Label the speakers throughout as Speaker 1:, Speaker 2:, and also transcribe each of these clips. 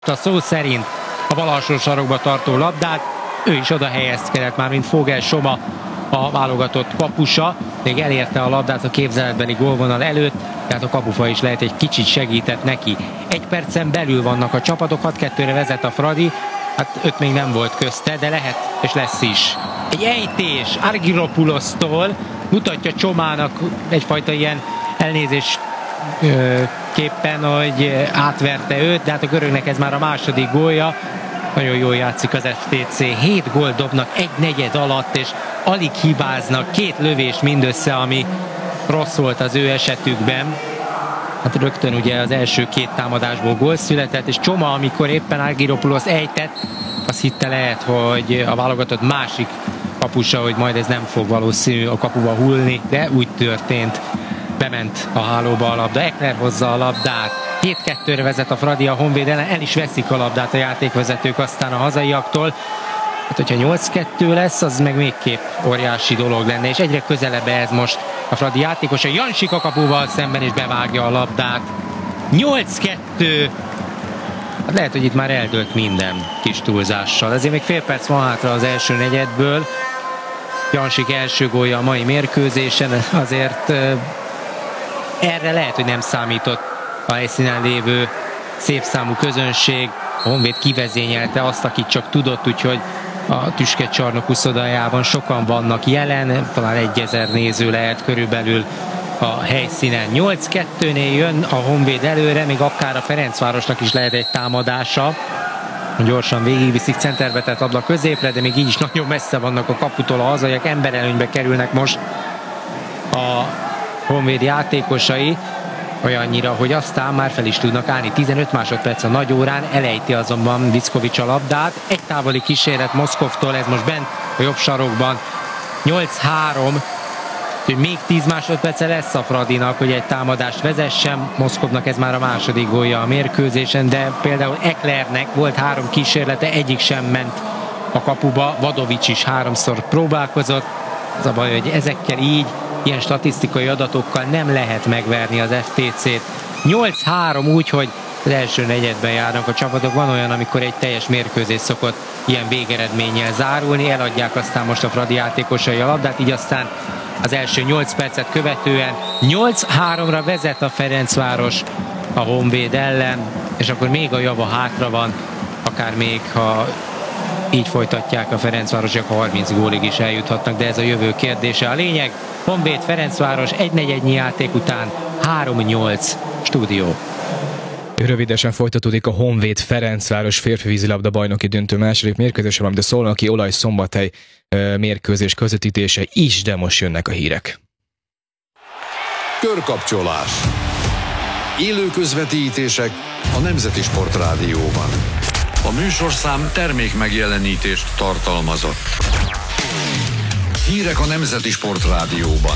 Speaker 1: A szó szerint a bal alsó sarokba tartó labdát, ő is oda helyezkedett már, mint Fogel Soma, a válogatott kapusa, még elérte a labdát a képzeletbeli gólvonal előtt, tehát a kapufa is lehet egy kicsit segített neki. Egy percen belül vannak a csapatok, 6-2-re vezet a Fradi, hát 5 még nem volt közte, de lehet és lesz is. Egy ejtés Argyropoulos-tól mutatja Csomának egyfajta ilyen elnézés képpen, hogy átverte őt, de hát a görögnek ez már a második gólja. Nagyon jól játszik az FTC, 7 gólt dobnak egy negyed alatt, és alig hibáznak, 2 lövés mindössze, ami rossz volt az ő esetükben. Hát rögtön ugye az első 2 támadásból gól született, és Csoma, amikor éppen Argyropoulos ejtett, azt hitte lehet, hogy a válogatott másik kapusa, hogy majd ez nem fog valószínű a kapuba hullni, de úgy történt. Bement a hálóba a labda, Ekler hozza a labdát, 7-2-re vezet a Fradi a Honvéd ellen, el is veszik a labdát a játékvezetők aztán a hazaiaktól. Hát hogyha 8-2 lesz, az meg végképp óriási dolog lenne, és egyre közelebb ez most a Fradi játékosa. Jansik a kapuval szemben és bevágja a labdát. 8-2. Hát lehet, hogy itt már eldőlt minden kis túlzással. Ezért még fél perc van hátra az első negyedből. Jansik első gólja a mai mérkőzésen, azért erre lehet, hogy nem számított a helyszínen lévő szép számú közönség. A Honvéd kivezényelte azt, akit csak tudott, úgyhogy a Tüskecsarnok uszodajában sokan vannak jelen, talán 1000 néző lehet körülbelül a helyszínen. 8-2-nél jön a Honvéd előre, még akár a Ferencvárosnak is lehet egy támadása. Gyorsan végigviszik centerbe tett labda középre, de még így is nagyon messze vannak a kaputól a hazaiak, emberelőnybe kerülnek most a Honvéd játékosai, olyannyira, hogy aztán már fel is tudnak állni. 15 másodperc a nagy órán, elejti azonban Vickovics a labdát. Egy távoli kísérlet Moszkovtól, ez most bent a jobb sarokban. 8-3, hogy még 10 másodperce lesz a Fradinak, hogy egy támadást vezessen. Moszkovnak ez már a második gólja a mérkőzésen, de például Eklernek volt 3 kísérlete, egyik sem ment a kapuba. Vadovics is 3-szor próbálkozott. Az a baj, hogy ezekkel így, ilyen statisztikai adatokkal nem lehet megverni az FTC-t. 8-3 úgy, hogy az első negyedben járnak a csapatok. Van olyan, amikor egy teljes mérkőzés szokott ilyen végeredménnyel zárulni. Eladják aztán most a Fradi játékosai a labdát, így aztán az első 8 percet követően 8-3-ra vezet a Ferencváros a Honvéd ellen, és akkor még a java hátra van, akár még ha így folytatják a Ferencvárosok, 30 gólig is eljuthatnak, de ez a jövő kérdése. A lényeg, Honvéd Ferencváros egy negyednyi játék után 3-8 stúdió.
Speaker 2: Rövidesen folytatódik a Honvéd Ferencváros férfi vízilabda bajnoki döntő második mérkőzése, valamint a Szolnoki Olaj-Szombathely mérkőzés közvetítése is, de most jönnek a hírek.
Speaker 3: Körkapcsolás. Élő közvetítések a Nemzeti Sportrádióban. A műsorszám termék megjelenítést tartalmazott. Hírek a Nemzeti Sportrádióban.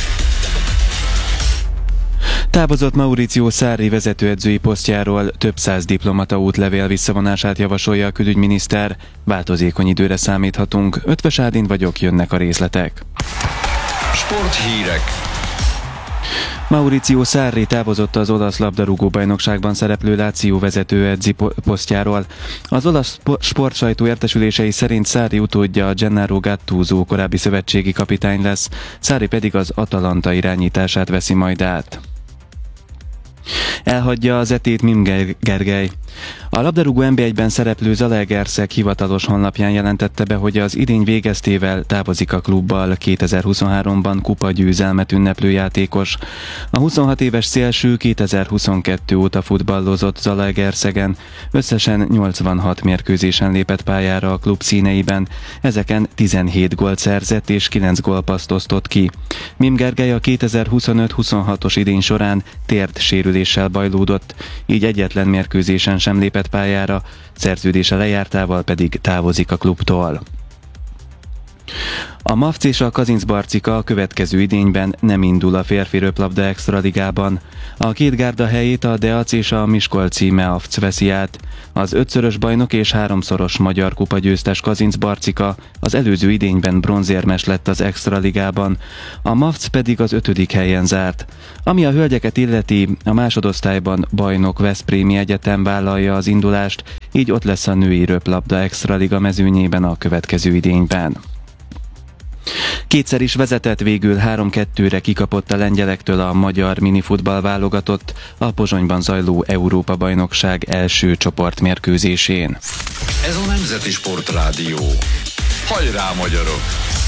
Speaker 4: Távozott Mauricio Sarri vezetőedzői posztjáról, több száz diplomata útlevél visszavonását javasolja a külügyminiszter. Változékony időre számíthatunk. Ötvös Ádin vagyok, jönnek a részletek.
Speaker 3: Sporthírek.
Speaker 4: Mauricio Sarri távozott az olasz labdarúgó-bajnokságban szereplő Lazio vezetőedzi posztjáról. Az olasz sportsajtó értesülései szerint Sarri utódja Gennaro Gattuso korábbi szövetségi kapitány lesz, Sarri pedig az Atalanta irányítását veszi majd át. Elhagyja az ET-t Mim Gergely. A labdarúgó NB1-ben szereplő Zalaegerszeg hivatalos honlapján jelentette be, hogy az idény végeztével távozik a klubbal 2023-ban kupagyőzelmet ünneplő játékos. A 26 éves szélső 2022 óta futballozott Zalaegerszegen, összesen 86 mérkőzésen lépett pályára a klub színeiben, ezeken 17 gólt szerzett és 9 gólpasszt osztott ki. Mim Gergely a 2025-26-os idény során térdsérüléssel bajlódott, így egyetlen mérkőzésen sem lépett pályára, szerződése lejártával pedig távozik a klubtól. A MAFC és a Kazincbarcika a következő idényben nem indul a férfi röplabda extraligában. A két gárda helyét a Deac és a Miskolci Meavc veszi át. Az 5-szörös bajnok és 3-szoros magyar kupagyőztes Kazincbarcika az előző idényben bronzérmes lett az extraligában, a MAFC pedig az 5. helyen zárt. Ami a hölgyeket illeti, a másodosztályban bajnok Veszprémi Egyetem vállalja az indulást, így ott lesz a női röplabda extraliga mezőnyében a következő idényben. Kétszer is vezetett, végül 3-2-re kikapott a lengyelektől a magyar minifutball válogatott a Pozsonyban zajló Európa-bajnokság első csoportmérkőzésén.
Speaker 3: Ez a Nemzeti Sportrádió. Hajrá, magyarok!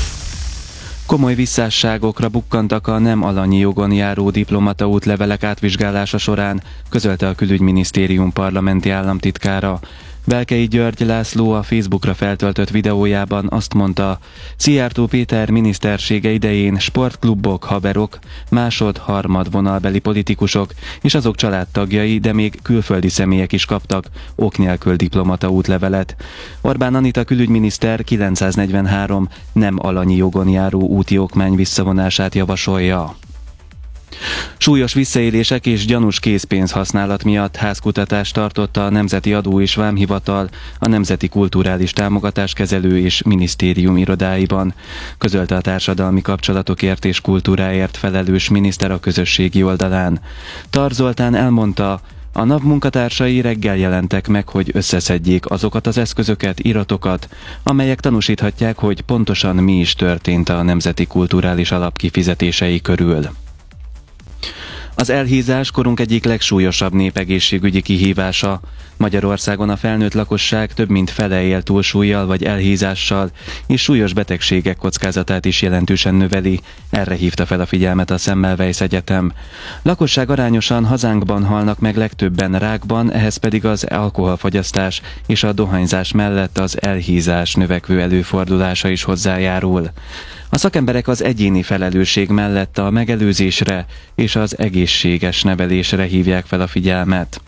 Speaker 4: Komoly visszásságokra bukkantak a nem alanyi jogon járó diplomata útlevelek átvizsgálása során, közölte a Külügyminisztérium parlamenti államtitkára. Belkei György László a Facebookra feltöltött videójában azt mondta, Szijjártó Péter minisztersége idején sportklubok, haverok, másod-harmad vonalbeli politikusok és azok családtagjai, de még külföldi személyek is kaptak ok nélkül diplomata útlevelet. Orbán Anita külügyminiszter 943 nem alanyi jogon járó úti okmány visszavonását javasolja. Súlyos visszaélések és gyanús készpénzhasználat miatt házkutatást tartott a Nemzeti Adó és Vámhivatal a Nemzeti Kulturális Támogatáskezelő és Minisztérium irodáiban, közölte a társadalmi kapcsolatokért és kultúráért felelős miniszter a közösségi oldalán. Tar Zoltán elmondta, a NAV munkatársai reggel jelentek meg, hogy összeszedjék azokat az eszközöket, iratokat, amelyek tanúsíthatják, hogy pontosan mi is történt a Nemzeti Kulturális Alap kifizetései körül. Az elhízás korunk egyik legsúlyosabb népegészségügyi kihívása. Magyarországon a felnőtt lakosság több mint fele él túlsúllyal vagy elhízással, és súlyos betegségek kockázatát is jelentősen növeli. Erre hívta fel a figyelmet a Semmelweis Egyetem. Lakosság arányosan hazánkban halnak meg legtöbben rákban, ehhez pedig az alkoholfogyasztás és a dohányzás mellett az elhízás növekvő előfordulása is hozzájárul. A szakemberek az egyéni felelősség mellett a megelőzésre és az egészséges nevelésre hívják fel a figyelmet.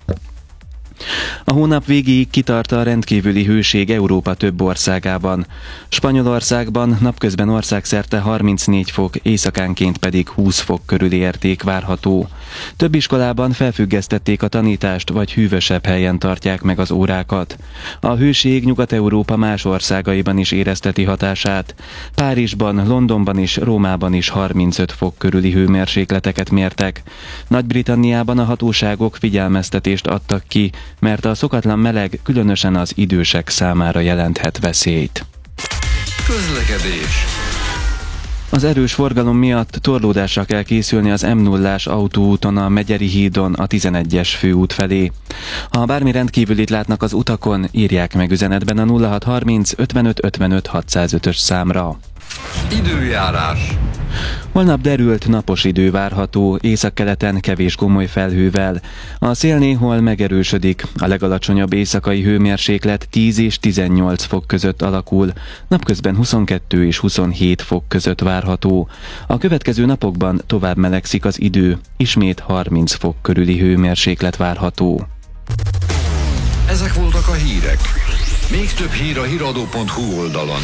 Speaker 4: A hónap végéig kitart a rendkívüli hőség Európa több országában. Spanyolországban napközben országszerte 34 fok, éjszakánként pedig 20 fok körüli érték várható. Több iskolában felfüggesztették a tanítást, vagy hűvösebb helyen tartják meg az órákat. A hőség Nyugat-Európa más országaiban is érezteti hatását. Párizsban, Londonban és Rómában is 35 fok körüli hőmérsékleteket mértek. Nagy-Britanniában a hatóságok figyelmeztetést adtak ki, mert a szokatlan meleg különösen az idősek számára jelenthet veszélyt.
Speaker 3: Közlekedés.
Speaker 4: Az erős forgalom miatt torlódásra kell készülni az M0-ás autóúton a Megyeri hídon a 11-es főút felé. Ha bármi rendkívülit látnak az utakon, írják meg üzenetben a 0630 55 55 605-ös számra.
Speaker 3: Időjárás.
Speaker 4: Holnap derült, napos idő várható, északkeleten kevés gomoly felhővel. A szél néhol megerősödik, a legalacsonyabb éjszakai hőmérséklet 10 és 18 fok között alakul, napközben 22 és 27 fok között várható. A következő napokban tovább melegszik az idő, ismét 30 fok körüli hőmérséklet várható.
Speaker 3: Ezek voltak a hírek. Még több hír a hiradó.hu oldalon.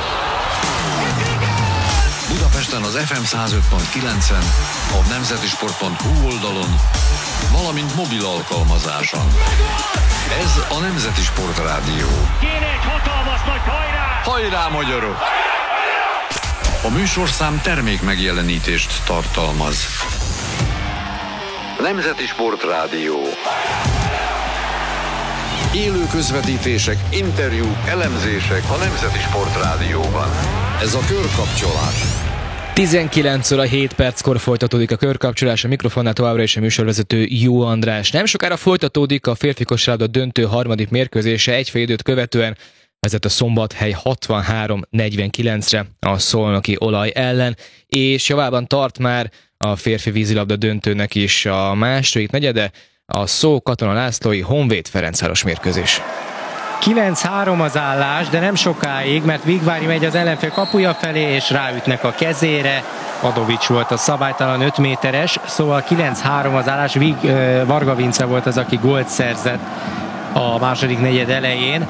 Speaker 3: Budapesten az FM 105.9-en, a nemzetisport.hu oldalon, valamint mobil alkalmazáson. Ez a Nemzeti Sportrádió.
Speaker 5: Kéne egy hatalmas nagy hajrá!
Speaker 3: Hajrá, magyarok! A műsorszám termék megjelenítést tartalmaz. Nemzeti Sportrádió. Élő közvetítések, interjúk, elemzések a Nemzeti Sportrádióban. Ez a körkapcsolás.
Speaker 2: 19 óra 7 perckor folytatódik a körkapcsolás, a mikrofonnál továbbra is a műsorvezető Jó András. Nem sokára folytatódik a férfi kosárlabda döntő harmadik mérkőzése, egyfél időt követően vezet a Szombathely 63-49-re a szolnoki Olaj ellen, és javában tart már a férfi vízilabda döntőnek is a második negyede, a szó Katona Lászlói Honvéd Ferencváros mérkőzés.
Speaker 1: 9-3 az állás, de nem sokáig, mert Vigvári megy az ellenfél kapuja felé, és ráütnek a kezére. Adovics volt a szabálytalan 5 méteres, szóval 9-3 az állás. Varga Vince volt az, aki gólt szerzett a második negyed elején.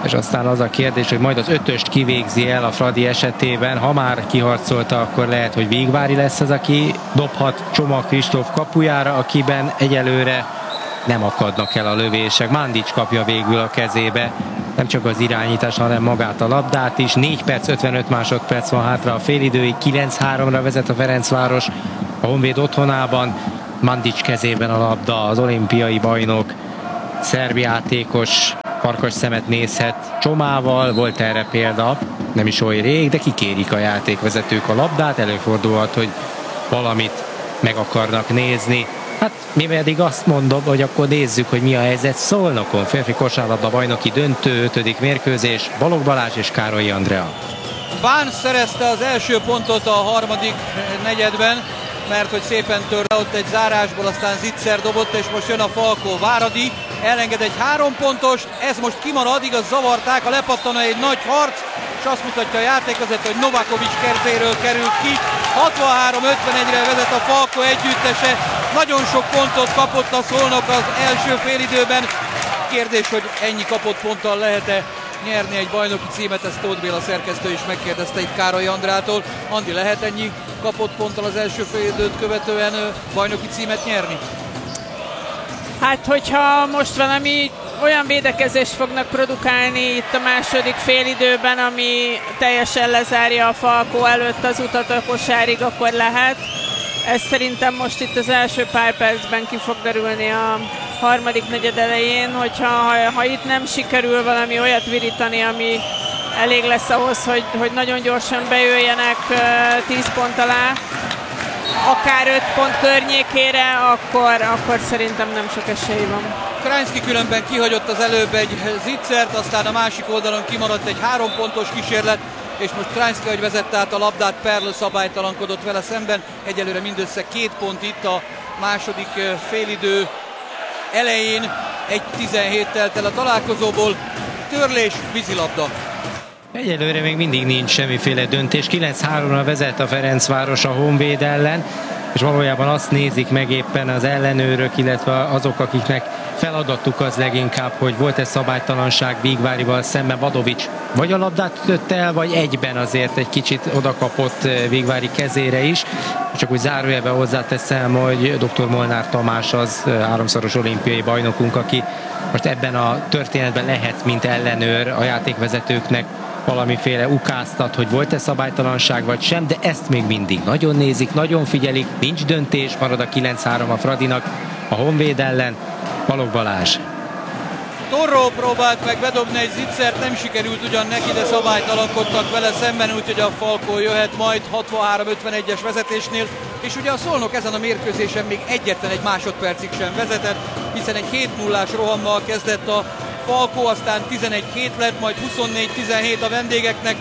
Speaker 1: És aztán az a kérdés, hogy majd az ötöst kivégzi el a Fradi esetében. Ha már kiharcolta, akkor lehet, hogy Végvári lesz az, aki dobhat Csoma Kristóf kapujára, akiben egyelőre nem akadnak el a lövések. Mandic kapja végül a kezébe nem csak az irányítás, hanem magát a labdát is. 4 perc, 55 másodperc van hátra a félidőig, 9-3-ra vezet a Ferencváros a Honvéd otthonában. Mandic kezében a labda, az olimpiai bajnok szerb játékos farkas szemet nézhet Csomával, volt erre példa, nem is oly rég, de kikérik a játékvezetők a labdát, előfordulhat, hogy valamit meg akarnak nézni. Hát mi pedig azt mondom, hogy akkor nézzük, hogy mi a helyzet Szolnokon. Férfi kosárlabda bajnoki döntő, 5. mérkőzés, Balogh Balázs és Károlyi Andrea.
Speaker 6: Bán szerezte az első pontot a harmadik negyedben, mert hogy szépen törte ott egy zárásból, aztán Zitzer dobott, és most jön a Falkó. Váradi elenged egy 3 pontost, ez most kimarad, igaz zavarták, a lepattanó egy nagy harc, és azt mutatja a játékvezető, hogy Novakovics kezéről került ki. 63-51-re vezet a Falkó együttese, nagyon sok pontot kapott a Szolnok az első félidőben. Kérdés, hogy ennyi kapott ponttal lehet-e nyerni egy bajnoki címet, ezt Tóth Béla szerkesztő is megkérdezte itt Károlyi Andrától. Andi, lehet ennyi kapott ponttal az első félidőt követően bajnoki címet nyerni?
Speaker 7: Hát, hogyha most valami olyan védekezést fognak produkálni itt a második félidőben, ami teljesen lezárja a Falkó előtt az utat a kosárig, akkor lehet. Ez szerintem most itt az első pár percben ki fog derülni a harmadik negyed elején, hogyha itt nem sikerül valami olyat virítani, ami elég lesz ahhoz, hogy nagyon gyorsan bejöjjenek 10 pont alá, akár 5 pont környékére, akkor szerintem nem sok esély van.
Speaker 6: Krajnszky különben kihagyott az előbb egy Zitzert, aztán a másik oldalon kimaradt egy 3 pontos kísérlet, és most Krajnszky, hogy vezette át a labdát, Perl szabálytalankodott vele szemben. Egyelőre mindössze 2 pont itt a második félidő elején, 1:17 telt el a találkozóból, törlés, vízilabda.
Speaker 1: Egyelőre még mindig nincs semmiféle döntés. 9-3-ra vezet a Ferencváros a Honvéd ellen, és valójában azt nézik meg éppen az ellenőrök, illetve azok, akiknek feladatuk az leginkább, hogy volt-e szabálytalanság Végvárival szemben. Vadovics vagy a labdát ütötte el, vagy egyben azért egy kicsit odakapott Végvári kezére is. Csak úgy zárójelben hozzáteszem, hogy dr. Molnár Tamás az 3-szoros olimpiai bajnokunk, aki most ebben a történetben lehet, mint ellenőr a játékvezetőknek valamiféle ukáztat, hogy volt-e szabálytalanság vagy sem, de ezt még mindig nagyon nézik, nagyon figyelik, nincs döntés, marad a 9-3 a Fradinak a Honvéd ellen. Balogh Balázs.
Speaker 6: Torró próbált meg bedobni egy Zitzert, nem sikerült ugyan neki, de szabálytalankodtak vele szemben, úgyhogy a Falkó jöhet majd 63-51-es vezetésnél, és ugye a Szolnok ezen a mérkőzésen még egyetlen egy másodpercig sem vezetett, hiszen egy 7-0-ás rohammal kezdett a Falkó, aztán 11-7 lett, majd 24-17 a vendégeknek,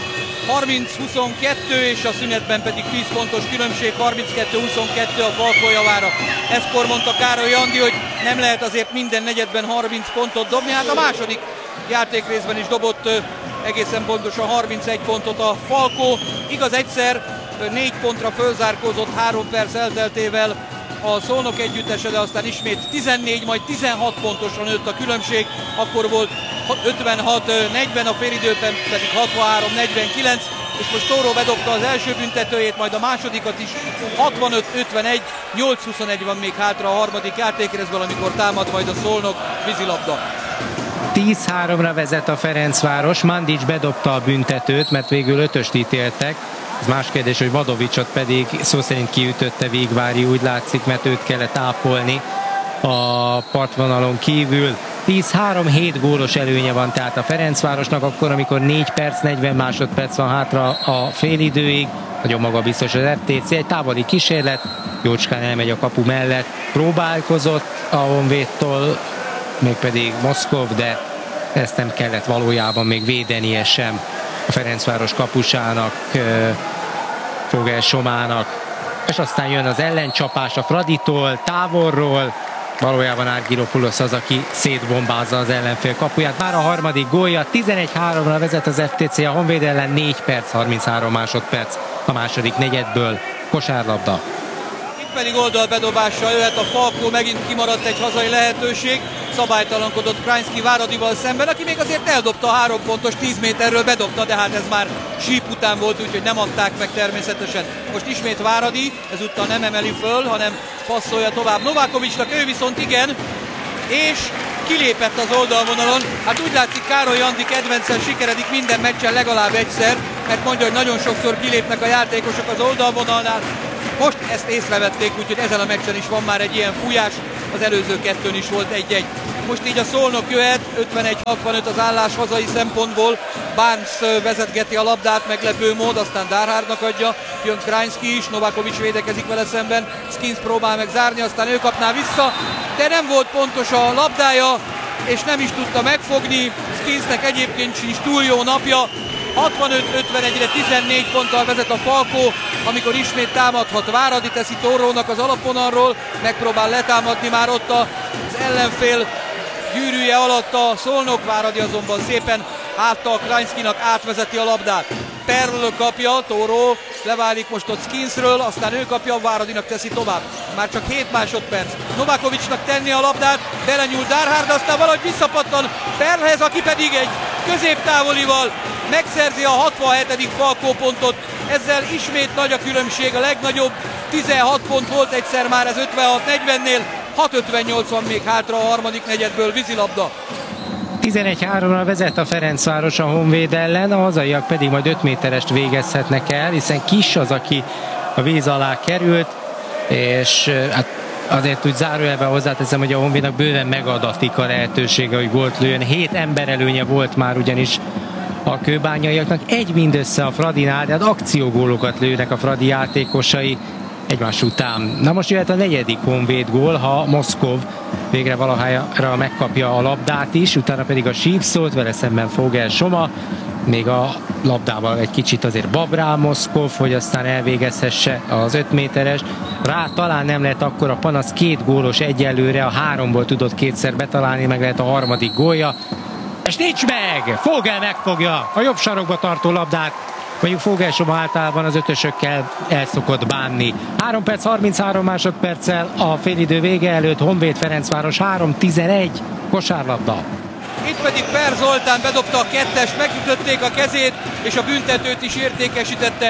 Speaker 6: 30-22, és a szünetben pedig 10 pontos különbség, 32-22 a Falkó javára. Ekkor mondta Károlyi Andi, hogy nem lehet azért minden negyedben 30 pontot dobni, hát a második játékrészben is dobott egészen pontosan 31 pontot a Falkó. Igaz, egyszer 4 pontra fölzárkózott 3 perc elteltével a Szolnok együttese, de aztán ismét 14, majd 16 pontosan nőtt a különbség, akkor volt 56-40, a félidőben pedig 63-49, és most Torró bedobta az első büntetőjét, majd a másodikat is, 65-51, 8-21 van még hátra a harmadik játékrészből, amikor támad majd a Szolnok, vízilabda.
Speaker 1: 10-3-ra vezet a Ferencváros, Mandic bedobta a büntetőt, mert végül 5-öst ítéltek. Ez más kérdés, hogy Vadovicsot pedig szó szerint kiütötte Végvári, úgy látszik, mert őt kellett ápolni a partvonalon kívül. 10-3-7 gólos előnye van tehát a Ferencvárosnak, akkor, amikor 4 perc, 40 másodperc van hátra a félidőig. Nagyon magabiztos az FTC, egy távoli kísérlet, jócskán elmegy a kapu mellett, próbálkozott a Honvédtól, mégpedig Moszkov, de ezt nem kellett valójában még védenie sem a Ferencváros kapusának, Fogel Somának. És aztán jön az ellencsapás a Fraditól, távolról, valójában Argyropoulos az, aki szétbombázza az ellenfél kapuját. Már a harmadik gólja, 11-3-ra vezet az FTC a Honvéd ellen, 4 perc, 33 másodperc a második negyedből. Kosárlabda.
Speaker 6: pedig oldalbedobással jöhet a Falkó, megint kimaradt egy hazai lehetőség, szabálytalankodott Krajnszky Váradival szemben, aki még azért eldobta a 3 pontos, 10 méterről bedobta, de hát ez már síp után volt, úgyhogy nem adták meg természetesen. Most ismét Váradi, ezúttal nem emeli föl, hanem passzolja tovább Novakovicsnak, ő viszont igen, és kilépett az oldalvonalon. Hát úgy látszik, Károly Andi kedvencen sikeredik minden meccsen legalább egyszer, mert mondja, hogy nagyon sokszor kilépnek a játékosok az oldalvonalnál. Most ezt észrevették, úgyhogy ezen a meccsen is van már egy ilyen fújás, az előző kettőn is volt 1-1. Most így a Szolnok jöhet, 51-65 az állás hazai szempontból. Barnes vezetgeti a labdát, meglepő mód, aztán Darhardnak adja, jön Krajnszky is, Novakovics védekezik vele szemben, Skins próbál meg zárni, aztán ő kapná vissza, de nem volt pontos a labdája, és nem is tudta megfogni. Skinsnek egyébként sincs túl jó napja. 65-51-re 14 ponttal vezet a Falkó, amikor ismét támadhat. Váradi teszi Torrónak az alapvonalról, megpróbál letámadni már ott az ellenfél gyűrűje alatt a Szolnok. Váradi azonban szépen háttal Krajnszkynak átvezeti a labdát. Perl kapja, Torró leválik most ott Skinsről, aztán ő kapja, Váradinak teszi tovább. Már csak 7 másodperc. Novakovicsnak tenni a labdát, belenyúl Darhard, aztán valahogy visszapattan Perlhez, aki pedig egy középtávolival megszerzi a 67. Falkó pontot. Ezzel ismét nagy a különbség, a legnagyobb 16 pont volt egyszer már ez 56-40-nél, 6:58 van még hátra a harmadik negyedből, vízilabda.
Speaker 1: 11-3-ra vezet a Ferencváros a Honvéd ellen, a hazaiak pedig majd 5 méterest végezhetnek el, hiszen Kiss az, aki a víz alá került, és hát azért úgy zárójelben hozzáteszem, hogy a Honvédnak bőven megadatik a lehetősége, hogy gólt lőjön. 7 ember előnye volt már ugyanis a kőbányaiaknak, egy mindössze a Fradinál, de hát akciógólokat lőnek a Fradi játékosai egymás után. Na most jöhet a 4. Honvéd gól, ha Moszkov végre valahára megkapja a labdát is, utána pedig a sípszót, vele szemben Fogel Soma, még a labdával egy kicsit azért babrál Moszkov, hogy aztán elvégezhesse az 5 méteres. Rá talán nem lehet akkor a panasz, 2 gólos egyelőre, a 3-ból tudott 2-szer betalálni, meg lehet a harmadik gólja. És nincs meg! Fogel megfogja a jobb sarokba tartó labdát. Mondjuk Fogel Soma általában az ötösökkel el szokott bánni. 3 perc 33 másodperccel a félidő vége előtt Honvéd Ferencváros 3-11 kosárlabda.
Speaker 6: Itt pedig Per Zoltán bedobta a 2-est, megütötték a kezét, és a büntetőt is értékesítette.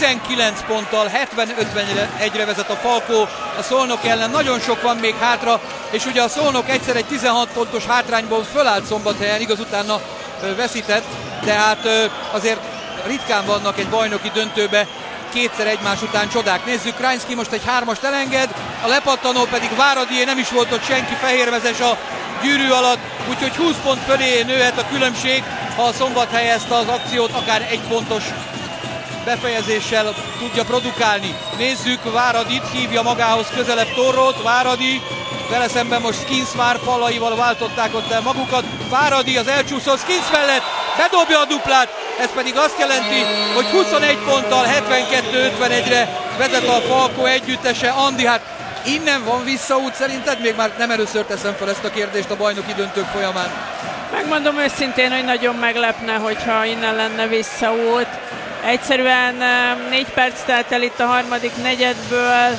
Speaker 6: 19 ponttal 70-51-re vezet a Falkó a Szolnok ellen. Nagyon sok van még hátra, és ugye a Szolnok egyszer egy 16 pontos hátrányból fölállt Szombathelyen, igaz utána veszített, de hát azért ritkán vannak egy bajnoki döntőbe kétszer egymás után csodák. Nézzük, Krajnszky most egy 3-ast elenged, a lepattanó pedig Váradié, nem is volt ott senki, fehérvezes a gyűrű alatt, úgyhogy 20 pont fölé nőhet a különbség, ha a Szombathely ezt az akciót akár 1 pontos befejezéssel tudja produkálni. Nézzük, Váradit hívja magához közelebb Torrót, Váradi, vele szemben most Skins már pallaival váltották ott el magukat. Váradi az elcsúszó Skins mellett bedobja a duplát, ez pedig azt jelenti, hogy 21 ponttal 72-51-re vezet a Falkó együttese. Andi, hát innen van visszaút szerinted? Még már nem először teszem fel ezt a kérdést a bajnoki döntők folyamán.
Speaker 7: Megmondom őszintén, hogy nagyon meglepne, hogyha innen lenne visszaút. Egyszerűen 4 perc telt el itt a harmadik negyedből,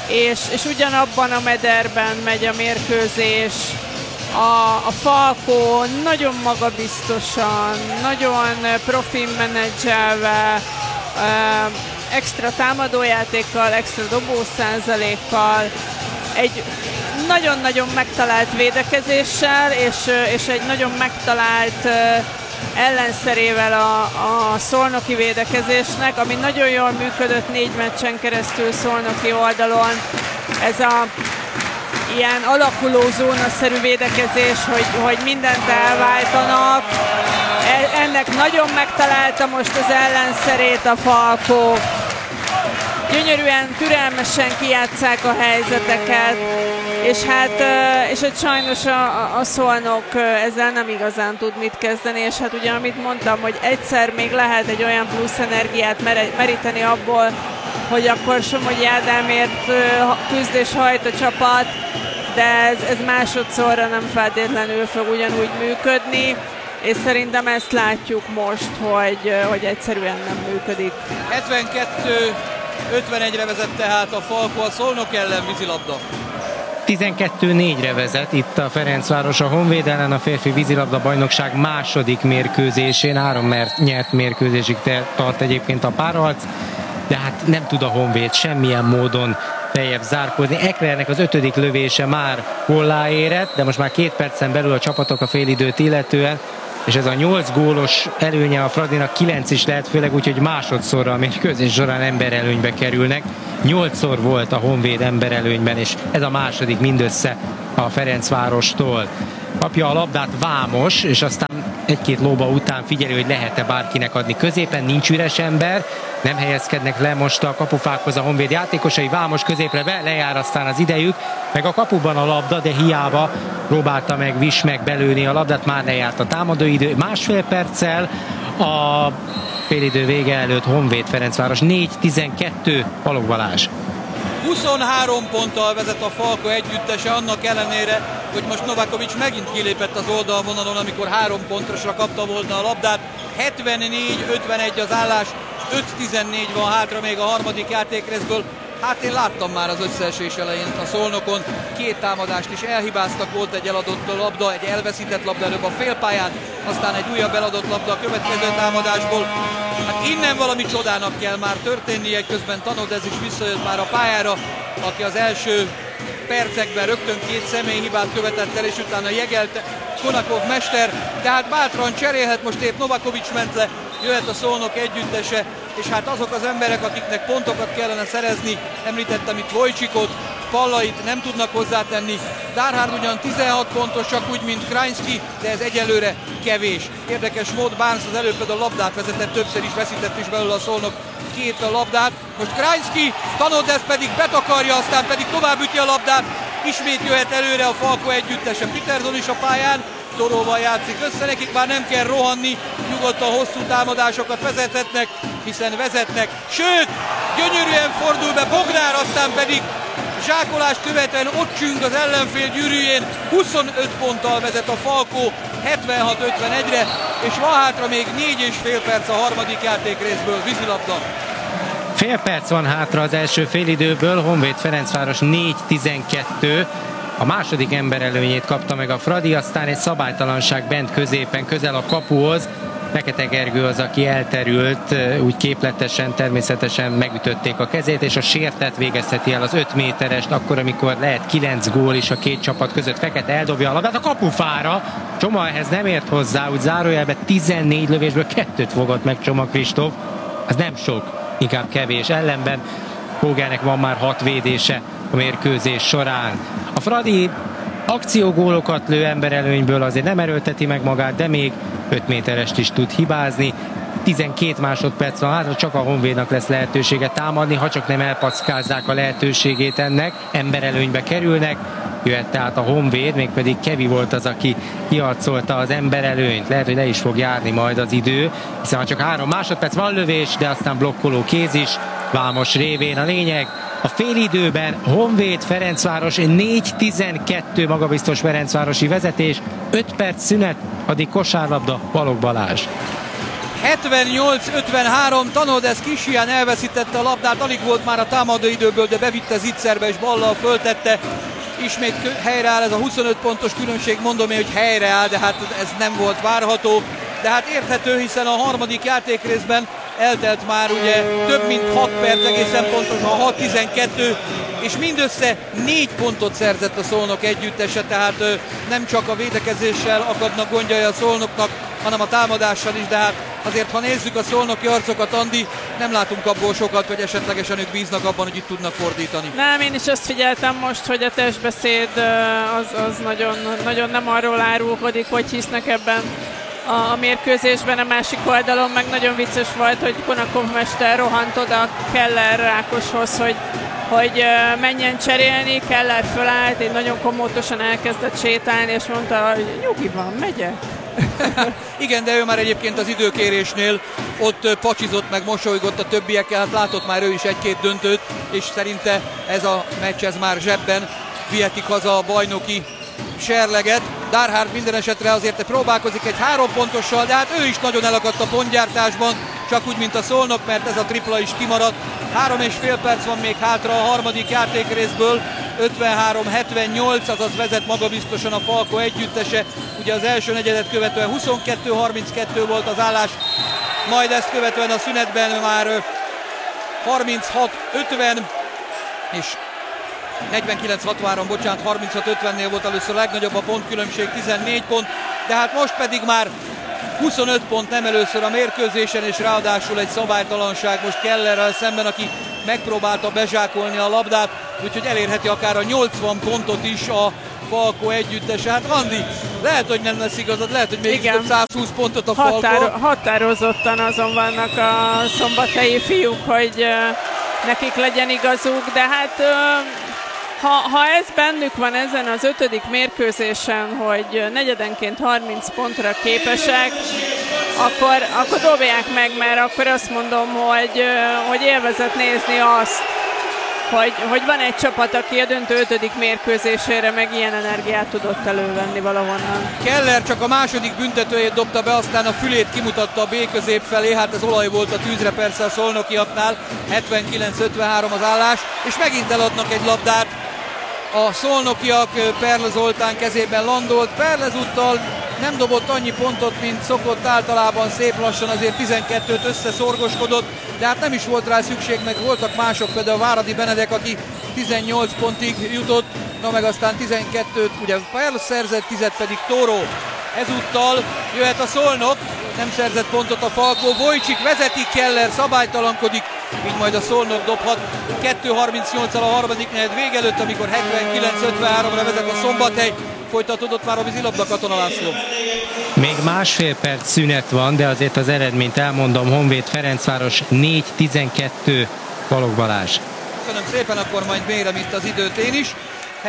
Speaker 7: és ugyanabban a mederben megy a mérkőzés. A Falkó nagyon magabiztosan, nagyon profin menedzselve, extra támadójátékkal, extra dobószázalékkal, egy nagyon-nagyon megtalált védekezéssel, és egy nagyon megtalált ellenszerével a szolnoki védekezésnek, ami nagyon jól működött 4 meccsen keresztül szolnoki oldalon. Ez a ilyen alakuló zónaszerű védekezés, hogy mindent elváltanak. Ennek nagyon megtalálta most az ellenszerét a Falkó. Gyönyörűen, türelmesen kijátsszák a helyzeteket, és hát sajnos a Szolnok ezzel nem igazán tud mit kezdeni, és hát ugye amit mondtam, hogy egyszer még lehet egy olyan plusz energiát meríteni abból, hogy akkor Somogyi Ádámért küzd és hajt a csapat, de ez másodszorra nem feltétlenül fog ugyanúgy működni, és szerintem ezt látjuk most, hogy egyszerűen nem működik.
Speaker 6: 51-re vezet tehát a Falko a Szolnok ellen vízilabda.
Speaker 1: 12-4-re vezet itt a Ferencváros a Honvéd ellen a férfi vízilabda bajnokság második mérkőzésén. 3 nyert mérkőzésig tart egyébként a párharc, de hát nem tud a Honvéd semmilyen módon feljebb zárkózni. Eklernek az 5. lövése már góllá érett, de most már 2 percen belül a csapatok a félidőt illetően, és ez a 8 gólos előnye a Fradinak 9 is lehet, főleg úgy, hogy másodszorra a mérkőzés során emberelőnybe kerülnek. 8-szor volt a Honvéd emberelőnyben, és ez a második mindössze a Ferencvárostól. Kapja a labdát Vámos, és aztán egy-két lóba után figyeli, hogy lehet-e bárkinek adni középen, nincs üres ember, nem helyezkednek le most a kapufákhoz a Honvéd játékosai, Vámos középre be, lejár aztán az idejük, meg a kapuban a labda, de hiába próbálta meg Vismek belőni a labdát, már lejárt a támadóidő, 1,5 perccel a félidő vége előtt Honvéd Ferencváros 4-12 Balogh Balázs.
Speaker 6: 23 ponttal vezet a Falko együttese, annak ellenére, hogy most Novakovics megint kilépett az oldalvonalon, amikor 3 pontra kapta volna a labdát. 74-51 az állás, 5-14 van hátra még a harmadik játékrészből. Hát én láttam már az összeesés elején a Szolnokon, 2 támadást is elhibáztak, volt egy eladott labda, egy elveszített labda előbb a félpályán, aztán egy újabb eladott labda a következő támadásból. Hát innen valami csodának kell már történnie, közben Tanodez is visszajött már a pályára, aki az első percekben rögtön 2 személyhibát követett el, és utána jegelte Konakov mester, tehát bátran cserélhet, most épp Novakovics ment le, jöhet a Szolnok együttese, és hát azok az emberek, akiknek pontokat kellene szerezni, említettem itt Vojcsikot, Pallait nem tudnak hozzátenni. Darhard ugyan 16 pontos, csak úgy, mint Krajnski, de ez egyelőre kevés. Érdekes mód, Barnes az előbb a labdát vezetett, többször is veszített is belőle a Szolnok 2 labdát. Most Krajnski, Tanodez pedig betakarja, aztán pedig tovább üti a labdát. Ismét jöhet előre a Falko együttese. Peterson is a pályán, Toróval játszik össze, nekik már nem kell rohanni, nyugodtan hosszú támadásokat vezethetnek, hiszen vezetnek. Sőt, gyönyörűen fordul be Bognár, aztán pedig zsákolást követően ott csüng az ellenfél gyűrűjén. 25 ponttal vezet a Falko 76-51-re, és van hátra még 4,5 perc a harmadik játékrészből, vízilabda.
Speaker 1: Fél perc van hátra az első félidőből, Honvéd Ferencváros 4-12. A második emberelőnyét kapta meg a Fradi, aztán egy szabálytalanság bent középen, közel a kapuhoz. Fekete Gergő az, aki elterült, úgy képletesen, természetesen megütötték a kezét, és a sértett végezheti el az 5 méterest, akkor, amikor lehet 9 gól is a 2 csapat között. Fekete eldobja a labdát a kapufára, Csoma ehhez nem ért hozzá, úgy zárójelben 14 lövésből 2 fogott meg Csoma Kristóf. Az nem sok, inkább kevés. Ellenben Pógernek van már 6 védése a mérkőzés során. A Fradi akciógólokat lő emberelőnyből, azért nem erőlteti meg magát, de még 5 méterest is tud hibázni. 12 másodperc van hátra, csak a Honvédnak lesz lehetősége támadni, ha csak nem elpackázzák a lehetőségét ennek, emberelőnybe kerülnek. Jöhet tehát a Honvéd, mégpedig Kevi volt az, aki kiharcolta az emberelőnyt. Lehet, hogy le is fog járni majd az idő, hiszen ha csak 3 másodperc van lövés, de aztán blokkoló kéz is, Vámos révén. A lényeg, a félidőben Honvéd Ferencváros 4-12 magabiztos ferencvárosi vezetés, 5 perc szünet, addig kosárlabda, Balogh Balázs.
Speaker 6: 78-53, Tanodez Kisián elveszítette a labdát, alig volt már a támadóidőből, de bevitte zicserbe és ballal föltette. Ismét helyreáll ez a 25 pontos különbség, mondom én, hogy helyreáll, de hát ez nem volt várható. De hát érthető, hiszen a harmadik játékrészben eltelt már ugye több mint 6 perc, egészen pontosan 6-12, és mindössze 4 pontot szerzett a Szolnok együttese, tehát nem csak a védekezéssel akadnak gondjai a Szolnoknak, hanem a támadással is, de hát azért, ha nézzük a szolnoki arcokat, Andi, nem látunk abból sokat, hogy esetlegesen ők bíznak abban, hogy itt tudnak fordítani.
Speaker 7: Nem, én is azt figyeltem most, hogy a testbeszéd az nagyon, nagyon nem arról árulkodik, hogy hisznek ebben a mérkőzésben. A másik oldalon meg nagyon vicces volt, hogy Konakov mester rohant oda Keller Rákoshoz, hogy menjen cserélni, Keller fölállt, így nagyon komótosan elkezdett sétálni, és mondta, hogy nyugi van, megyek.
Speaker 6: Igen, de ő már egyébként az időkérésnél ott pacsizott, meg mosolygott a többiekkel, hát látott már ő is 1-2 döntőt, és szerinte ez a meccs ez már zsebben, vihetik haza a bajnoki serleget. Darhard minden esetre azért próbálkozik egy 3 pontossal, de hát ő is nagyon elakadt a pontgyártásban, csak úgy, mint a Szolnok, mert ez a tripla is kimaradt. 3,5 perc van még hátra a harmadik játékrészből, 53-78, azaz vezet magabiztosan a Falko együttese. Ugye az első negyedet követően 22-32 volt az állás, majd ezt követően a szünetben már 36-50 és 49-63, bocsánat, 36-50-nél volt először a legnagyobb a pontkülönbség, 14 pont, de hát most pedig már 25 pont nem először a mérkőzésen, és ráadásul egy szabálytalanság most Kellerrel szemben, aki megpróbálta bezsákolni a labdát, úgyhogy elérheti akár a 80 pontot is a Falko együttese. Hát Andi, lehet, hogy nem lesz igazad, lehet, hogy még több 120 pontot a Falko.
Speaker 7: Határozottan azon vannak a szombathelyi fiúk, hogy nekik legyen igazuk, de hát ha ez bennük van ezen az 5. mérkőzésen, hogy negyedenként 30 pontra képesek, akkor dobják meg, mert akkor azt mondom, hogy élvezet nézni azt, hogy van egy csapat, aki a döntő 5. mérkőzésére meg ilyen energiát tudott elővenni valahonnan.
Speaker 6: Keller csak a második büntetőjét dobta be, aztán a fülét kimutatta a B közép felé, hát ez olaj volt a tűzre persze a szolnokiaknál, 79-53 az állás, és megint eladnak egy labdát. A szolnokiak, Perle Zoltán kezében landolt, Perle ezúttal nem dobott annyi pontot, mint szokott általában, szép lassan azért 12-t összeszorgoskodott, de hát nem is volt rá szükség, meg voltak mások, például a Váradi Benedek, aki 18 pontig jutott, na meg aztán 12-t, ugye Perle szerzett, 10 pedig Tóró. Ezúttal jöhet a Szolnok, nem szerzett pontot a Falko, Vojcsik vezeti, Keller szabálytalankodik, így majd a Szolnok dobhat 2:38-al a harmadik negyed vége előtt, amikor 79-53-ra vezet a Szombathely. Folytatódott már a vízilabda, Katona László.
Speaker 1: Még másfél perc szünet van, de azért az eredményt elmondom. Honvéd Ferencváros 4-12, Balogh Balázs.
Speaker 6: Köszönöm szépen, akkor majd mérem itt az időt én is.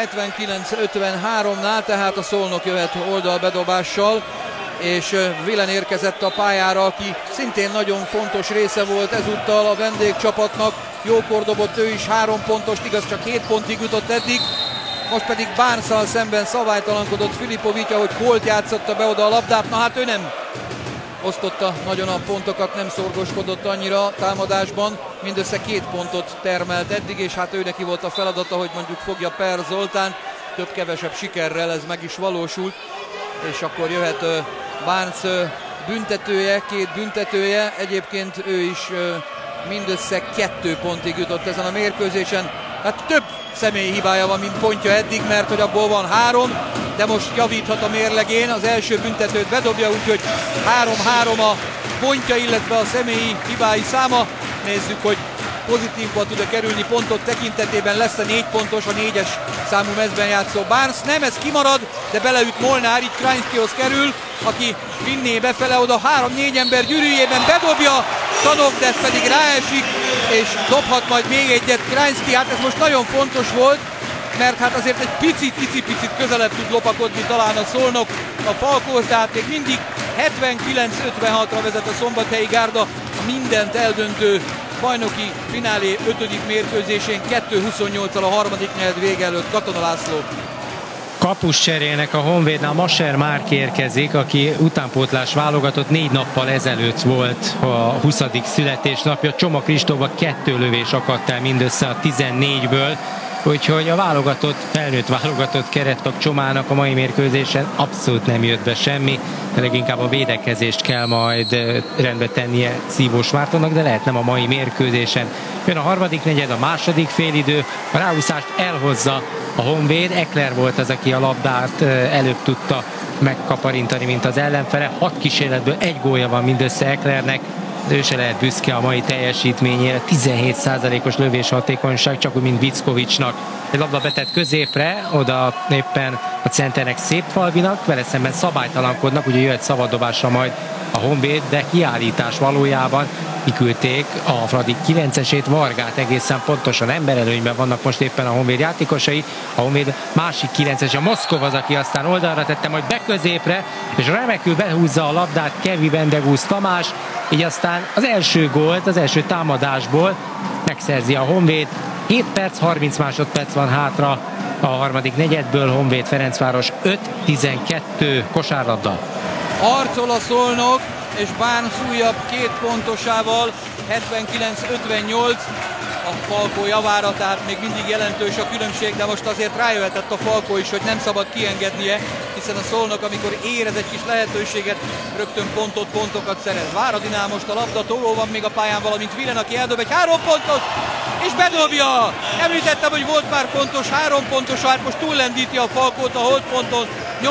Speaker 6: 79-53-nál, tehát a Szolnok jöhet oldalbedobással, és Vilen érkezett a pályára, aki szintén nagyon fontos része volt ezúttal a vendégcsapatnak. Jókor dobott ő is 3 pontost, igaz csak 7 pontig jutott eddig. Most pedig Barneszal szemben szabálytalankodott Filipovics, ahogy Holt játszotta be oda a labdát. Na hát ő nem osztotta nagyon a pontokat, nem szorgoskodott annyira a támadásban, mindössze 2 pontot termelt eddig, és hát ő neki volt a feladata, hogy mondjuk fogja Perle Zoltán, több-kevesebb sikerrel ez meg is valósult, és akkor jöhet Barnes büntetője, 2 büntetője, egyébként ő is mindössze 2 pontig jutott ezen a mérkőzésen, hát több személyi hibája van, mint pontja eddig, mert hogy abból van 3, de most javíthat a mérlegén, az első büntetőt bedobja, úgyhogy 3-3 a pontja, illetve a személyi hibái száma. Nézzük, hogy pozitívba tud-e kerülni pontok tekintetében, lesz a 4 pontos, a 4-es számú mezben játszó Barnes. Nem, ez kimarad, de beleüt Molnár, így Krajnszkihoz kerül, aki vinné befele, oda 3-4 ember gyűrűjében bedobja, Tanokdes pedig ráesik, és dobhat majd még egyet Krajnszki. Hát ez most nagyon fontos volt, mert hát azért egy picit közelebb tud lopakodni talán a Szolnok a Falkóhoz, de hát még mindig 79-56-ra vezet a Szombathelyi Gárda a mindent eldöntő bajnoki finálé 5. mérkőzésén 2:28-al a harmadik negyed vége előtt. Katona László.
Speaker 1: Kapus cserélnek a Honvédnál, Masser Márk érkezik, aki utánpótlás válogatott, 4 nappal ezelőtt volt a 20. születésnapja. Csoma Kristófba 2 lövés akadt el mindössze a 14-ből, úgyhogy a válogatott, felnőtt válogatott kerettag Csomának a mai mérkőzésen abszolút nem jött be semmi, de leginkább a védekezést kell majd rendbe tennie Szívós Mártonnak, de lehet nem a mai mérkőzésen. Jön a harmadik negyed, a második félidő, a ráúszást elhozza a Honvéd, Ekler volt az, aki a labdát előbb tudta megkaparintani, mint az ellenfele. 6 kísérletből 1 gólja van mindössze Eklernek, ő se lehet büszke a mai teljesítményére, 17%-os lövéshatékonyság, csak úgy, mint Vickovicsnak. Egy labda betett középre, oda éppen a centernek Szépfalvinak, vele szemben szabálytalankodnak, ugye jöhet szabaddobásra majd a Honvéd, de kiállítás valójában kiküldték a Fradi 9-esét, Vargát, egészen pontosan emberelőnyben vannak most éppen a Honvéd játékosai. A Honvéd másik 9-es, a Moszkov az, aki aztán oldalra tette, majd beközépre, és remekül behúzza a labdát Kevi Vendegúz Tamás, így aztán az első gólt, az első támadásból megszerzi a Honvéd. 7 perc, 30 másodperc van hátra a harmadik negyedből, Honvéd Ferencváros 5-12 kosárlabda.
Speaker 6: Harcol a Szolnok, és Barnes újabb 2 pontosával 79-58 a Falkó javára, tehát még mindig jelentős a különbség, de most azért rájöhetett a Falkó is, hogy nem szabad kiengednie, hiszen a Szolnok, amikor érez egy kis lehetőséget, rögtön pontokat szerez. Váradinál most a labda, Tóró van még a pályán, valamint Vilen, aki eldob egy 3 pontot, és bedobja! Említettem, hogy volt már fontos, 3 pontos, hát most túllendíti a Falkót a holdponton,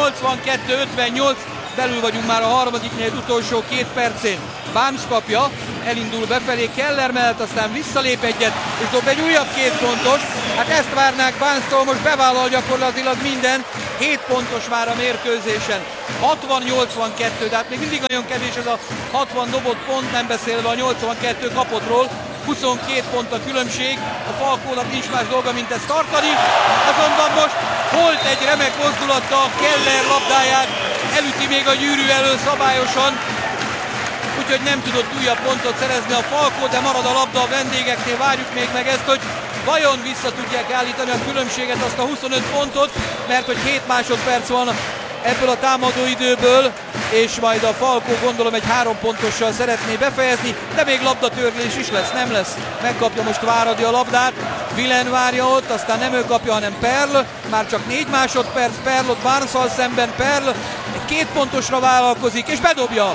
Speaker 6: 82-58, belül vagyunk már a harmadik negyed utolsó 2 percén. Barnes kapja, elindul befelé Keller mellett, aztán visszalép egyet, és dob egy újabb 2 pontos. Hát ezt várnák Barnestól, most bevállal gyakorlatilag minden. 7 pontos már a mérkőzésen. 60-82, de hát még mindig nagyon kevés ez a 60 dobott pont, nem beszélve a 82 kapottról. 22 pont a különbség, a Falkónak nincs más dolga, mint ezt tartani. Azonban most Holt egy remek mozdulattal Keller labdáját elüti még a gyűrű elől szabályosan, úgyhogy nem tudott újabb pontot szerezni a Falkó, de marad a labda a vendégeknél. Várjuk még meg ezt, hogy vajon vissza tudják állítani a különbséget, azt a 25 pontot, mert hogy 7 másodperc van ebből a támadóidőből, és majd a Falkó gondolom egy 3 pontossal szeretné befejezni, de még labdatörlés is lesz, nem lesz. Megkapja most Váradi a labdát, Vilen várja ott, aztán nem ő kapja, hanem Perl, már csak 4 másodperc, Perl ott Barneszal szemben, Perl egy 2 pontosra vállalkozik, és bedobja.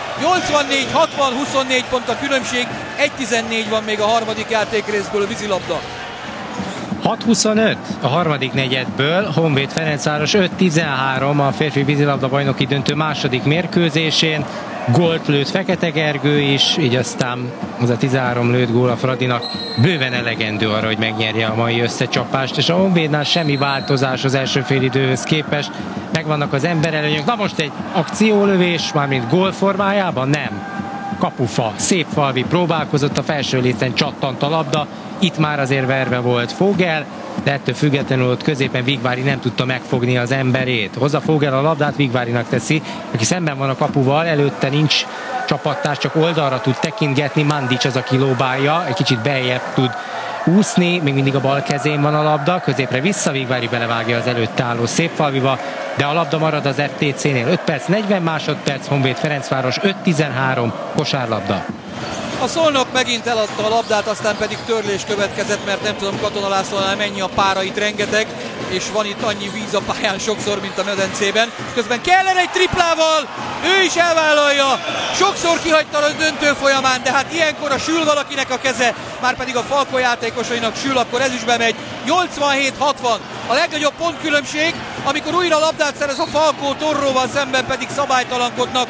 Speaker 6: 84-60-24 pont a különbség, 1-14 van még a harmadik játékrészből, vízilabda.
Speaker 1: 6-25 a harmadik negyedből, Honvéd Ferencváros 5-13 a férfi vízilabda bajnoki döntő második mérkőzésén. Gólt lőtt Fekete Gergő is, így aztán az a 13 lőtt gól a Fradinak bőven elegendő arra, hogy megnyerje a mai összecsapást, és a Honvédnál semmi változás az első félidőhöz képest. Megvannak az emberelőnyök. Na most egy akciólövés, mármint gól formájában? Nem. Kapufa, Szépfalvi próbálkozott, a felső lécen csattant a labda, itt már azért verve volt Fogel, de ettől függetlenül ott középen Vigvári nem tudta megfogni az emberét. Hozza Fogel a labdát, Vigvárinak teszi, aki szemben van a kapuval, előtte nincs csapattárs, csak oldalra tud tekintgetni, Mandic az, aki lóbálja, egy kicsit beljebb tud úszni, még mindig a bal kezén van a labda, középre vissza, Vigvári belevágja az előtte álló Szépfalviba, de a labda marad az FTC-nél. 5 perc, 40 másodperc, Honvéd Ferencváros 5-13, kosárlabda.
Speaker 6: A Szolnok megint eladta a labdát, aztán pedig törlés következett, mert nem tudom, Katona Lászlónál mennyi a pára, itt rengeteg, és van itt annyi víz a pályán sokszor, mint a medencében. Közben Keller egy triplával, ő is elvállalja, sokszor kihagyta a döntő folyamán, de hát ilyenkor a sül valakinek a keze, már pedig a Falkó játékosainak sül, akkor ez is bemegy. 87-60, a legnagyobb pontkülönbség, amikor újra labdát szerez a Falkó, Torróval szemben pedig szabálytalankodnak.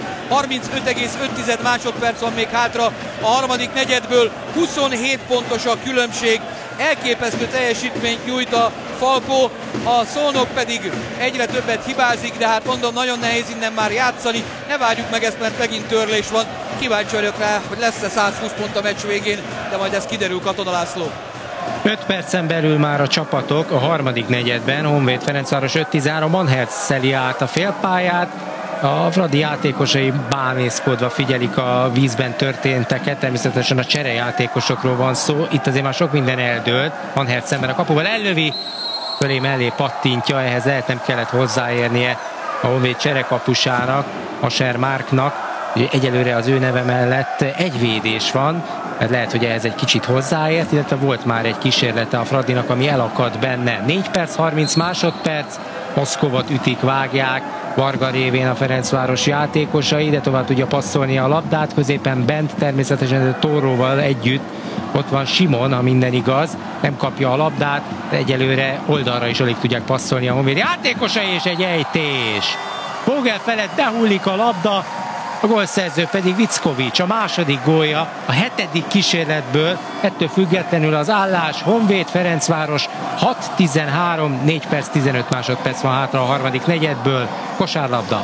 Speaker 6: 35,5 másodperc van még hátra a harmadik negyedből, 27 pontos a különbség, elképesztő teljesítményt nyújt a Falkó, a Szolnok pedig egyre többet hibázik, de hát mondom, nagyon nehéz innen már játszani, ne várjuk meg ezt, mert megint törlés van, kíváncsi vagyok rá, hogy lesz-e 120 pont a meccs végén, de majd ez kiderül, Katona László.
Speaker 1: 5 percen belül már a csapatok a harmadik negyedben, Honvéd Ferencváros 5-13, Manherz szeli át a félpályát, a Fradi játékosai bámészkodva figyelik a vízben történteket, természetesen a cserejátékosokról van szó, itt azért már sok minden eldőlt, Manherz szemben a kapuval ellövi, fölé mellé pattintja, ehhez lehet nem kellett hozzáérnie a Honvéd cserekapusának, Ascher Márknak, egyelőre az ő neve mellett egy védés van, mert lehet, hogy ehhez egy kicsit hozzáért, illetve volt már egy kísérlete a Fradinak, ami elakadt benne. 4 perc, 30 másodperc, Moszkovot ütik, vágják, Varga révén a Ferencváros játékosai, de tovább tudja passzolni a labdát, középen bent természetesen a Torróval együtt, ott van Simon, ha minden igaz, nem kapja a labdát, de egyelőre oldalra is alig tudják passzolni a Honvéd játékosai, és egy ejtés. Fogel felett behullik a labda, a gólszerző pedig Vickovics, a második gólja a 7. kísérletből, ettől függetlenül az állás Honvéd Ferencváros 6-13, 4 perc 15 másodperc van hátra a harmadik negyedből, kosárlabda.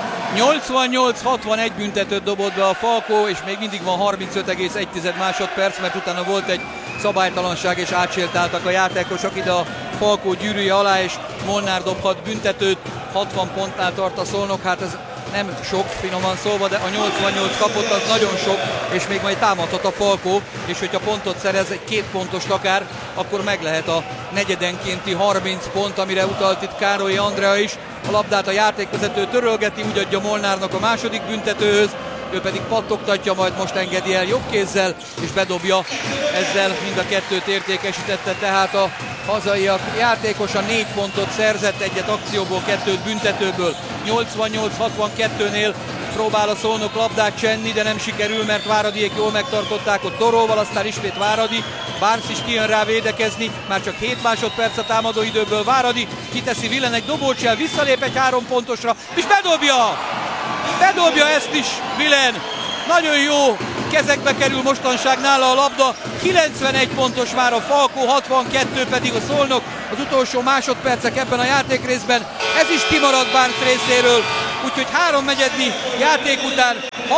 Speaker 6: 88-61 büntetőt dobott be a Falkó, és még mindig van 35,1 másodperc, mert utána volt egy szabálytalanság, és átsétáltak a játékosok ide a Falkó gyűrűje alá, és Molnár dobhat büntetőt, 60 pontnál tart a Szolnok, hát ez nem sok, finoman szólva, de a 88 kapott, az nagyon sok, és még majd támadhat a Falkó, és hogyha pontot szerez, egy 2 pontos akár, akkor meg lehet a negyedenkénti 30 pont, amire utalt itt Károlyi Andrea is. A labdát a játékvezető törölgeti, úgy adja Molnárnak a második büntetőhöz, ő pedig pattogtatja, majd most engedi el jobb kézzel, és bedobja. Ezzel mind a kettőt értékesítette, tehát a hazaiak játékosan 4 pontot szerzett, egyet akcióból, 2-t büntetőből. 88-62-nél próbál a Szolnok labdát csenni, de nem sikerül, mert Váradiék jól megtartották ott Toróval, aztán ismét Váradi. Barnes is kijön rá védekezni, már csak 7 másodperc a támadó időből. Váradi kiteszi Villen egy dobócsel, visszalép egy 3 pontosra, és bedobja! Bedobja ezt is Villen! Nagyon jó kezekbe kerül mostanság nála a labda. 91 pontos már a Falkó, 62 pedig a Szolnok. Az utolsó másodpercek ebben a játékrészben. Ez is kimarad Barnes részéről. Úgyhogy 3 játék után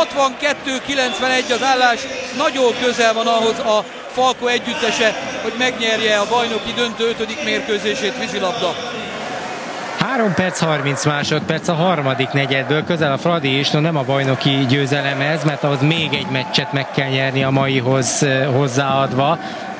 Speaker 6: 62-91 az állás. Nagyon közel van ahhoz a Falkó együttese, hogy megnyerje a bajnoki döntő 5. mérkőzését vízilabda.
Speaker 1: 3 perc 30 másodperc a harmadik negyedből, közel a Fradi is, nem a bajnoki győzelemhez, mert ahhoz még egy meccset meg kell nyerni a maihoz hozzáadva.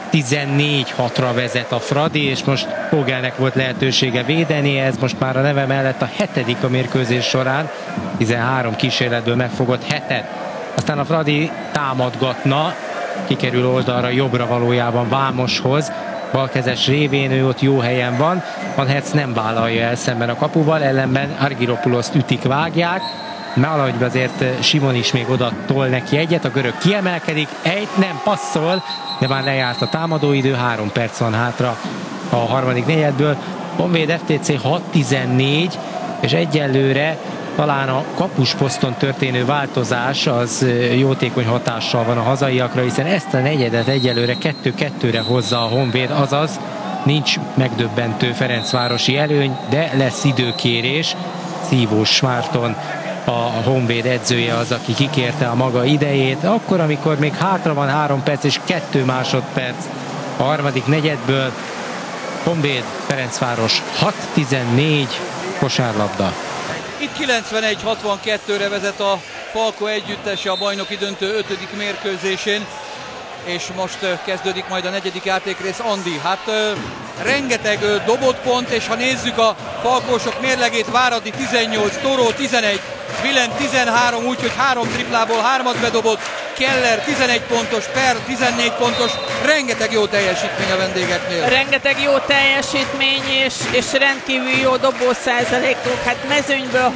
Speaker 1: 14-6-ra vezet a Fradi, és most Fogelnek volt lehetősége védeni, ez most már a neve mellett a 7. a mérkőzés során, 13 kísérletből megfogott 7-et. Aztán a Fradi támadgatna, kikerül oldalra, jobbra valójában Vámoshoz, balkezes révén, ő ott jó helyen van. Van Hertz nem vállalja el szemben a kapuval, ellenben Argyropuloszt ütik, vágják. Valahogy azért Simon is még oda tol neki egyet, a görög kiemelkedik, nem passzol, de már lejárt a támadóidő, 3 perc van hátra a harmadik negyedből. Honvéd FTC 6-14, és egyelőre talán a kapusposzton történő változás az jótékony hatással van a hazaiakra, hiszen ezt a negyedet egyelőre 2-2-re hozza a Honvéd, azaz nincs megdöbbentő ferencvárosi előny, de lesz időkérés. Szívós Márton, a Honvéd edzője az, aki kikérte a maga idejét, akkor, amikor még hátra van 3 perc és 2 másodperc a harmadik negyedből. Honvéd Ferencváros 6-14, kosárlabda.
Speaker 6: Itt 91-62-re vezet a Falkó együttese a bajnoki döntő 5. mérkőzésén, és most kezdődik majd a 4. játékrész. Andi, hát rengeteg dobott pont, és ha nézzük a falkósok mérlegét, Váradi 18, Toró 11, Villen 13, úgyhogy 3 triplából 3-at bedobott, Keller 11 pontos, Per 14 pontos, rengeteg jó teljesítmény a vendégeknél.
Speaker 7: Rengeteg jó teljesítmény és rendkívül jó dobó százalékok, hát mezőnyből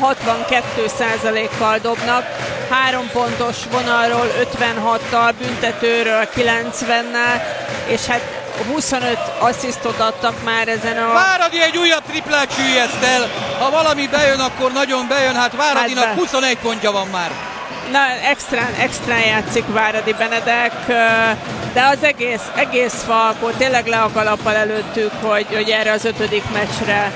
Speaker 7: 62%-kal dobnak, 3 pontos vonalról 56-tal, büntetőről 90-nel, és hát 25 asszisztot adtak már ezen a...
Speaker 6: Váradi egy újabb triplát süllyeszt el, ha valami bejön, akkor nagyon bejön, hát Váradinak 21 pontja van már.
Speaker 7: Na, extrán játszik Váradi Benedek, de az egész Falkó tényleg le a kalappal előttük, hogy erre az 5. meccsre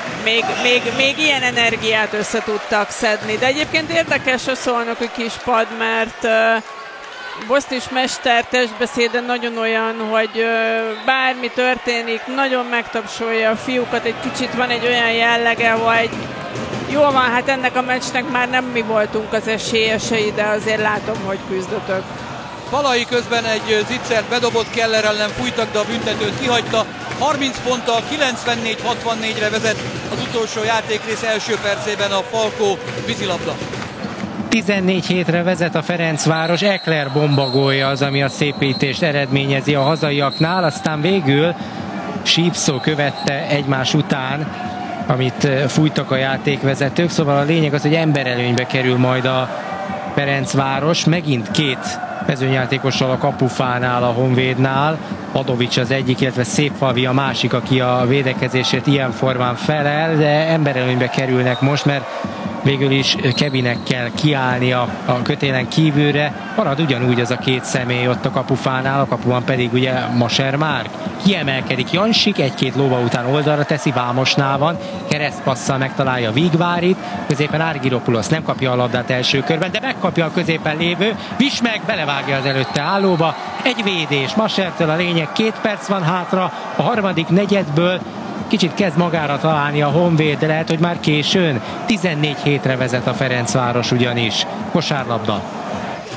Speaker 7: még ilyen energiát össze tudtak szedni. De egyébként érdekes a szolnoki kispad, mert Bosznis mester testbeszéden nagyon olyan, hogy bármi történik, nagyon megtapsolja a fiúkat, egy kicsit van egy olyan jellege, hogy jó van, hát ennek a meccsnek már nem mi voltunk az esélyesei, de azért látom, hogy küzdötök.
Speaker 6: Valai közben egy zicsert bedobott, Keller ellen fújtak, de a büntetőt kihagyta. 30 ponttal 94-64-re vezet az utolsó játékrész első percében a Falkó vízilabda.
Speaker 1: 14-7-re vezet a Ferencváros, Ekler bombagolja az, ami a szépítést eredményezi a hazaiaknál, aztán végül Sípszó követte egymás után, amit fújtak a játékvezetők, szóval a lényeg az, hogy emberelőnybe kerül majd a Ferencváros, megint 2 mezőnyjátékossal a kapufánál a Honvédnál, Adovics az egyik, illetve Szépfalvi a másik, aki a védekezésért ilyen formán felel, de emberelőnybe kerülnek most, mert végül is Kevinek kell kiállni a kötélen kívülre. Marad ugyanúgy az a 2 személy ott a kapufánál, a kapuban pedig ugye Maser Márk. Kiemelkedik Jansik, 1-2 lóva után oldalra teszi, Vámosnál van, keresztpasszal megtalálja Vigvárit, középen Argyropoulos nem kapja a labdát első körben, de megkapja a középen lévő, Vismeg belevágja az előtte állóba, egy védés Masertől, a lényeg 2 perc van hátra a harmadik negyedből. Kicsit kezd magára találni a Honvéd, de lehet, hogy már későn. 14-7-re vezet a Ferencváros ugyanis. Kosárlabda.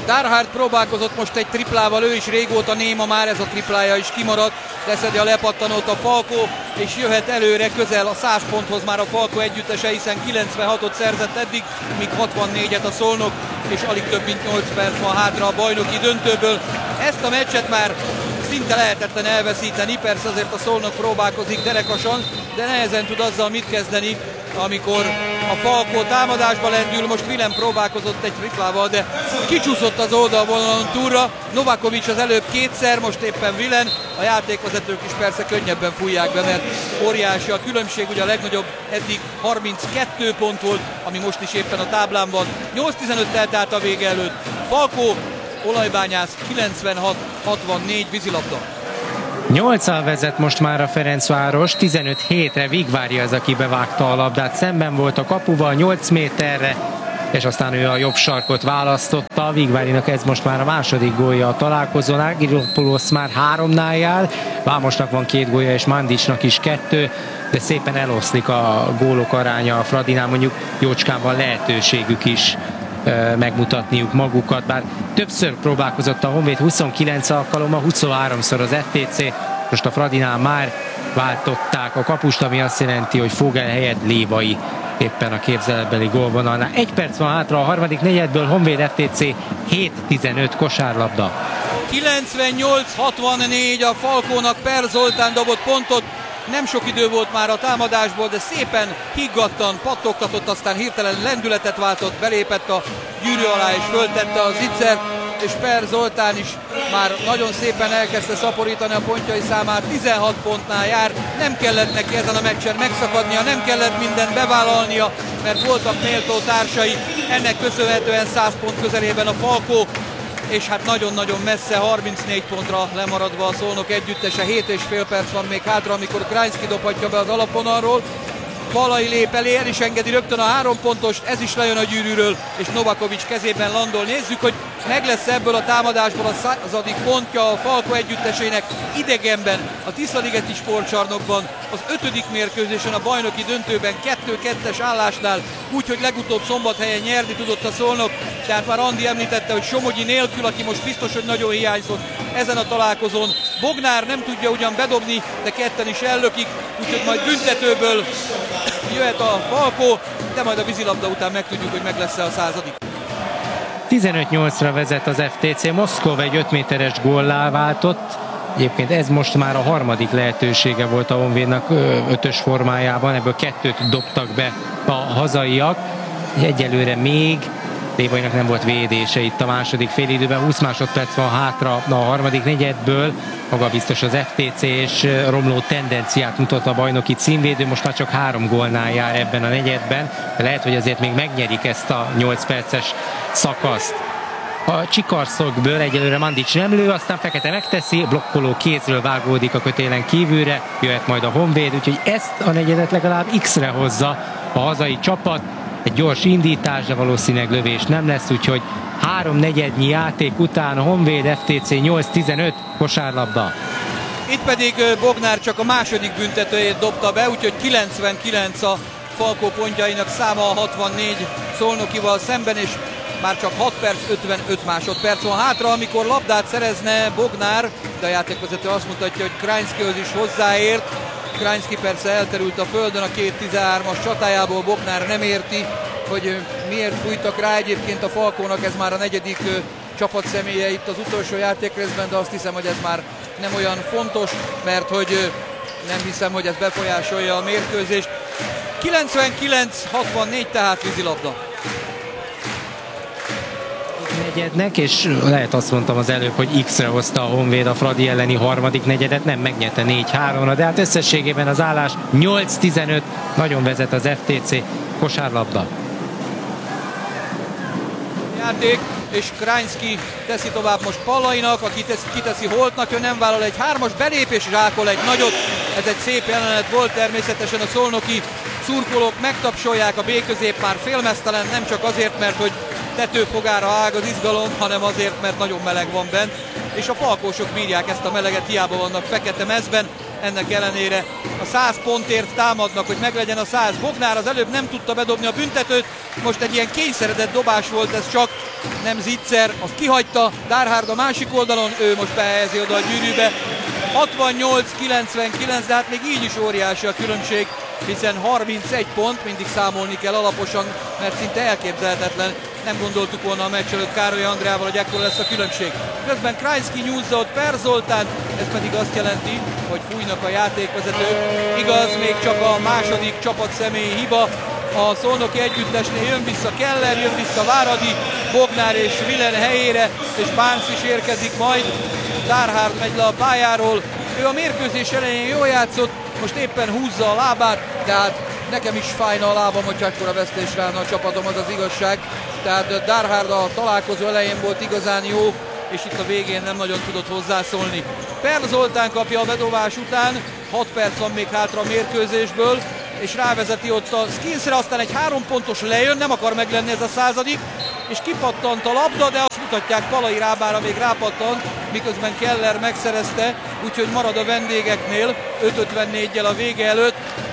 Speaker 6: Darhard próbálkozott most egy triplával, ő is régóta néma már, ez a triplája is kimaradt, leszedi a lepattanót a Falkó, és jöhet előre közel a 100 ponthoz már a Falkó együttese, hiszen 96-ot szerzett eddig, míg 64-et a Szolnok, és alig több mint 8 perc van hátra a bajnoki döntőből. Ezt a meccset már szinte lehetetlen elveszíteni, persze azért a Szolnok próbálkozik derekasan, de nehezen tud azzal mit kezdeni, amikor a Falkó támadásba lendül. Most Vilem próbálkozott egy triplával, de kicsúszott az oldalvonalon túlra. Novakovic az előbb kétszer, most éppen Vilem. A játékvezetők is persze könnyebben fújják be, mert óriási a különbség, ugye a legnagyobb eddig 32 pont volt, ami most is éppen a táblán van. 8-15 telt át a vége előtt. Falkó, Olajbányász 96-64 vízilabda.
Speaker 1: 8-al vezet most már a Ferencváros, 15-7-re Vigvári az, aki bevágta a labdát, szemben volt a kapuval 8 méterre, és aztán ő a jobb sarkot választotta. Vigvárinak ez most már a második gólja a találkozón, Argyropoulos már 3-nál jár, Vámosnak van 2 gólja, és Mandicsnak is 2, de szépen eloszlik a gólok aránya a Fradinál, mondjuk jócskán van lehetőségük is megmutatniuk magukat, bár többször próbálkozott a Honvéd, 29 alkalommal, 23-szor az FTC, most a Fradinál már váltották a kapust, ami azt jelenti, hogy Fogel helyett Lévai éppen a képzeletbeli gólvonalnál. 1 perc van hátra a harmadik negyedből, Honvéd FTC 7-15 kosárlabda.
Speaker 6: 98-64 a Falkónak, Per Zoltán dobott pontot. Nem sok idő volt már a támadásból, de szépen higgadtan pattogtatott, aztán hirtelen lendületet váltott, belépett a gyűrű alá és föltette a zicsert, és Per Zoltán is már nagyon szépen elkezdte szaporítani a pontjai számát, 16 pontnál jár, nem kellett neki ezen a meccsen megszakadnia, nem kellett mindent bevállalnia, mert voltak méltó társai, ennek köszönhetően 100 pont közelében a Falkó, és hát nagyon-nagyon messze, 34 pontra lemaradva a Szolnok együttese, 7,5 perc van még hátra, amikor Krajnszki dobhatja be az alapvonalról. Balai lép elé, el is engedi rögtön a 3 pontos, ez is lejön a gyűrűről, és Novakovic kezében landol. Nézzük, hogy meg lesz ebből a támadásból a 100. pontja a Falkó együttesének idegenben, a Tiszaligeti sportcsarnokban, az 5. mérkőzésen a bajnoki döntőben 2-2-es állásnál, úgyhogy legutóbb Szombathelyen nyerni tudott a Szolnok, tehát már Andi említette, hogy Somogyi nélkül, aki most biztos, hogy nagyon hiányzott ezen a találkozón. Bognár nem tudja ugyan bedobni, de ketten is ellökik, úgyhogy majd büntetőből jöhet a Falkó, de majd a vízilabda után megtudjuk, hogy meg lesz-e a 100.
Speaker 1: 15-8-ra vezet az FTC, Moszkov egy 5 méteres góllá váltott. Egyébként ez most már a harmadik lehetősége volt a Honvédnak 5-ös formájában, ebből 2-t dobtak be a hazaiak. Egyelőre még Lévainak nem volt védése itt a második félidőben, 20 másodperc van hátra a harmadik negyedből, maga biztos az FTC, és romló tendenciát mutat a bajnoki címvédő, most már csak 3 gólnál jár ebben a negyedben, de lehet, hogy azért még megnyerik ezt a 8 perces szakaszt. A Csikarszokből egyelőre Mandics nem lő, aztán Fekete megteszi, blokkoló kézről vágódik a kötélen kívülre, jöhet majd a Honvéd, úgyhogy ezt a negyedet legalább X-re hozza a hazai csapat. Egy gyors indítás, de valószínűleg lövés nem lesz, úgyhogy 3 negyednyi játék után a Honvéd FTC 8-15 kosárlabda.
Speaker 6: Itt pedig Bognár csak a második büntetőjét dobta be, úgyhogy 99 a Falkó pontjainak száma a 64 Szolnokival szemben, és már csak 6 perc, 55 másodperc van hátra, amikor labdát szerezne Bognár, de a játékvezető azt mutatja, hogy Krajnszkihoz is hozzáért. Krajnszki persze elterült a földön a 2-13-as csatájából, Bognár nem érti, hogy miért fújtak rá. Egyébként a Falkónak ez már a 4. csapatszemélye itt az utolsó játékrészben, de azt hiszem, hogy ez már nem olyan fontos, mert hogy nem hiszem, hogy ez befolyásolja a mérkőzést. 99-64 tehát vízilabda.
Speaker 1: Negyednek, és lehet azt mondtam az előbb, hogy X-re hozta a Honvéd a Fradi elleni harmadik negyedet, nem megnyerte 4-3-ra, de hát összességében az állás 8-15, nagyon vezet az FTC, kosárlabda.
Speaker 6: Játék, és Krajnszki teszi tovább most Pallainak, aki kiteszi Holtnak, ő nem vállal egy 3-as belépés, zsákol egy nagyot, ez egy szép jelenet volt, természetesen a szolnoki szurkolók megtapsolják, a B-közép már félmeztelen, nem csak azért, mert hogy tetőfogára ág az izgalom, hanem azért, mert nagyon meleg van bent, és a falkósok bírják ezt a meleget, hiába vannak fekete mezben. ennek ellenére. A 100 pontért támadnak, hogy meglegyen a 100. Bognár az előbb nem tudta bedobni a büntetőt, most egy ilyen kényszeredett dobás volt ez csak, nem zicser, azt kihagyta, Darhard a másik oldalon, ő most behelyezi oda a gyűrűbe. 68-99, de hát még így is óriási a különbség, hiszen 31 pont, mindig számolni kell alaposan, mert szinte elképzelhetetlen. Nem gondoltuk volna a meccs előtt Károly Andreával, hogy ekkor lesz a különbség. Közben Krajnszky nyúzza ott Per Zoltán, ez pedig azt jelenti, hogy fújnak a játékvezetők. Igaz, még csak a második csapat személyi hiba. A Szolnoki együttesnél jön vissza Keller, jön vissza Váradi, Bognár és Villen helyére, és Barnes is érkezik majd. Darhard megy le a pályáról, ő a mérkőzés elején jól játszott, most éppen húzza a lábát, de hát nekem is fájna a lábam, hogy akkora vesztésre állna a csapatom, az az igazság. Tehát Darhard a találkozó elején volt igazán jó, és itt a végén nem nagyon tudott hozzászólni. Per Zoltán kapja a bedobás után, 6 perc van még hátra a mérkőzésből, és rávezeti ott a Skinsre, aztán egy 3 pontos lejön, nem akar meglenni ez a 100. és kipattant a labda, de azt mutatják, Palai Rábára még rápattant, miközben Keller megszerezte, úgyhogy marad a vendégeknél 5:54-jel a vége előtt.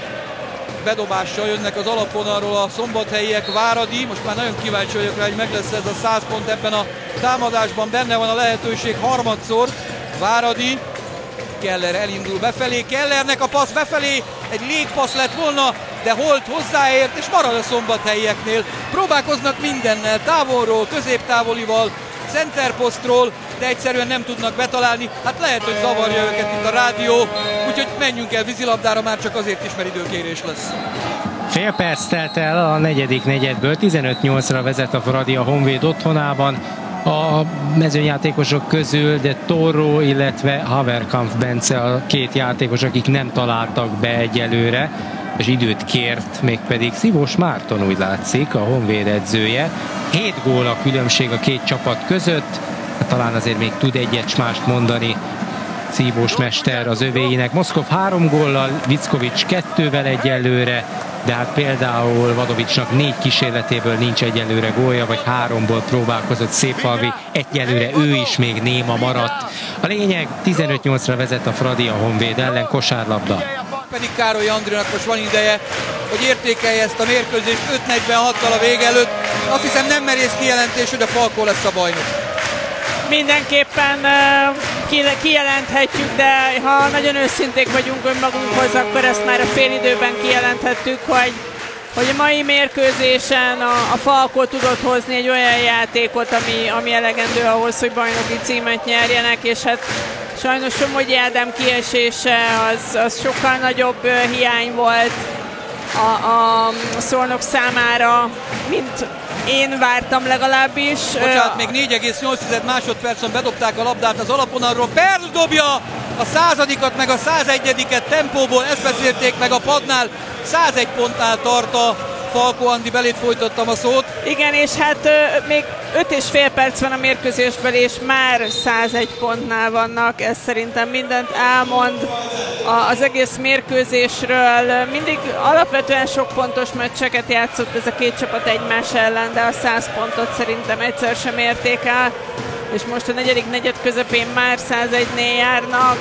Speaker 6: Bedobással jönnek az alapvonalról a szombathelyiek. Váradi, most már nagyon kíváncsi vagyok rá, hogy meg lesz ez a 100 pont ebben a támadásban, benne van a lehetőség harmadszor. Váradi, Keller elindul befelé, Kellernek a passz befelé, egy légpassz lett volna, de Holt hozzáért, és marad a szombathelyieknél. Próbálkoznak mindennel, távolról, középtávolival, centerposztról, de egyszerűen nem tudnak betalálni. Hát lehet, hogy zavarja őket itt a rádió, úgyhogy menjünk el vízilabdára, már csak azért is, mert időkérés lesz.
Speaker 1: Fél perc telt el a negyedik negyedből, 15-8-ra vezet a Fradi a Honvéd otthonában. A mezőnyjátékosok közül, de Torró, illetve Haverkampf Bence a két játékos, akik nem találtak be egyelőre, és időt kért, mégpedig Szivós Márton, úgy látszik, a Honvéd edzője. 7 gól a különbség a két csapat között, talán azért még tud egyet mást mondani Szívós mester az övéinek. Moszkov 3 góllal, Vickovics 2-vel egyelőre, de hát például Vadovicsnak 4 kísérletéből nincs egyelőre gólja, vagy 3-ból próbálkozott Szépfalvi, egyelőre ő is még néma maradt. A lényeg, 15-8-ra vezet a Fradi a Honvéd ellen, kosárlabda.
Speaker 6: Pedig Károly Andrinak most van ideje, hogy értékelje ezt a mérkőzést 5:46-kal a vége előtt. Azt hiszem nem merész kijelentés, hogy a Falkó lesz a bajnok.
Speaker 7: Mindenképpen kijelenthetjük, de ha nagyon őszinték vagyunk önmagunkhoz, akkor ezt már a félidőben kijelenthettük, hogy a mai mérkőzésen a Falkó tudott hozni egy olyan játékot, ami elegendő ahhoz, hogy bajnoki címet nyerjenek, és hát sajnos Somogyi Ádám kiesése az sokkal nagyobb hiány volt a Szolnok számára, mint én vártam legalábbis.
Speaker 6: Bocsánat, még 4,8 másodpercen bedobták a labdát az alapvonalról. Perl dobja a 100-at meg a 101-et tempóból, ezt beszélték meg a padnál. 101 pontnál tart a Falkó. Andi, beléd folytattam a szót.
Speaker 7: Igen, és hát még 5,5 perc van a mérkőzésből, és már 101 pontnál vannak. Ez szerintem mindent elmond az egész mérkőzésről. Mindig alapvetően sok pontos meccseket játszott ez a két csapat egymás ellen, de a 100 pontot szerintem egyszer sem érték el, és most a negyedik negyed közepén már 101-nél járnak.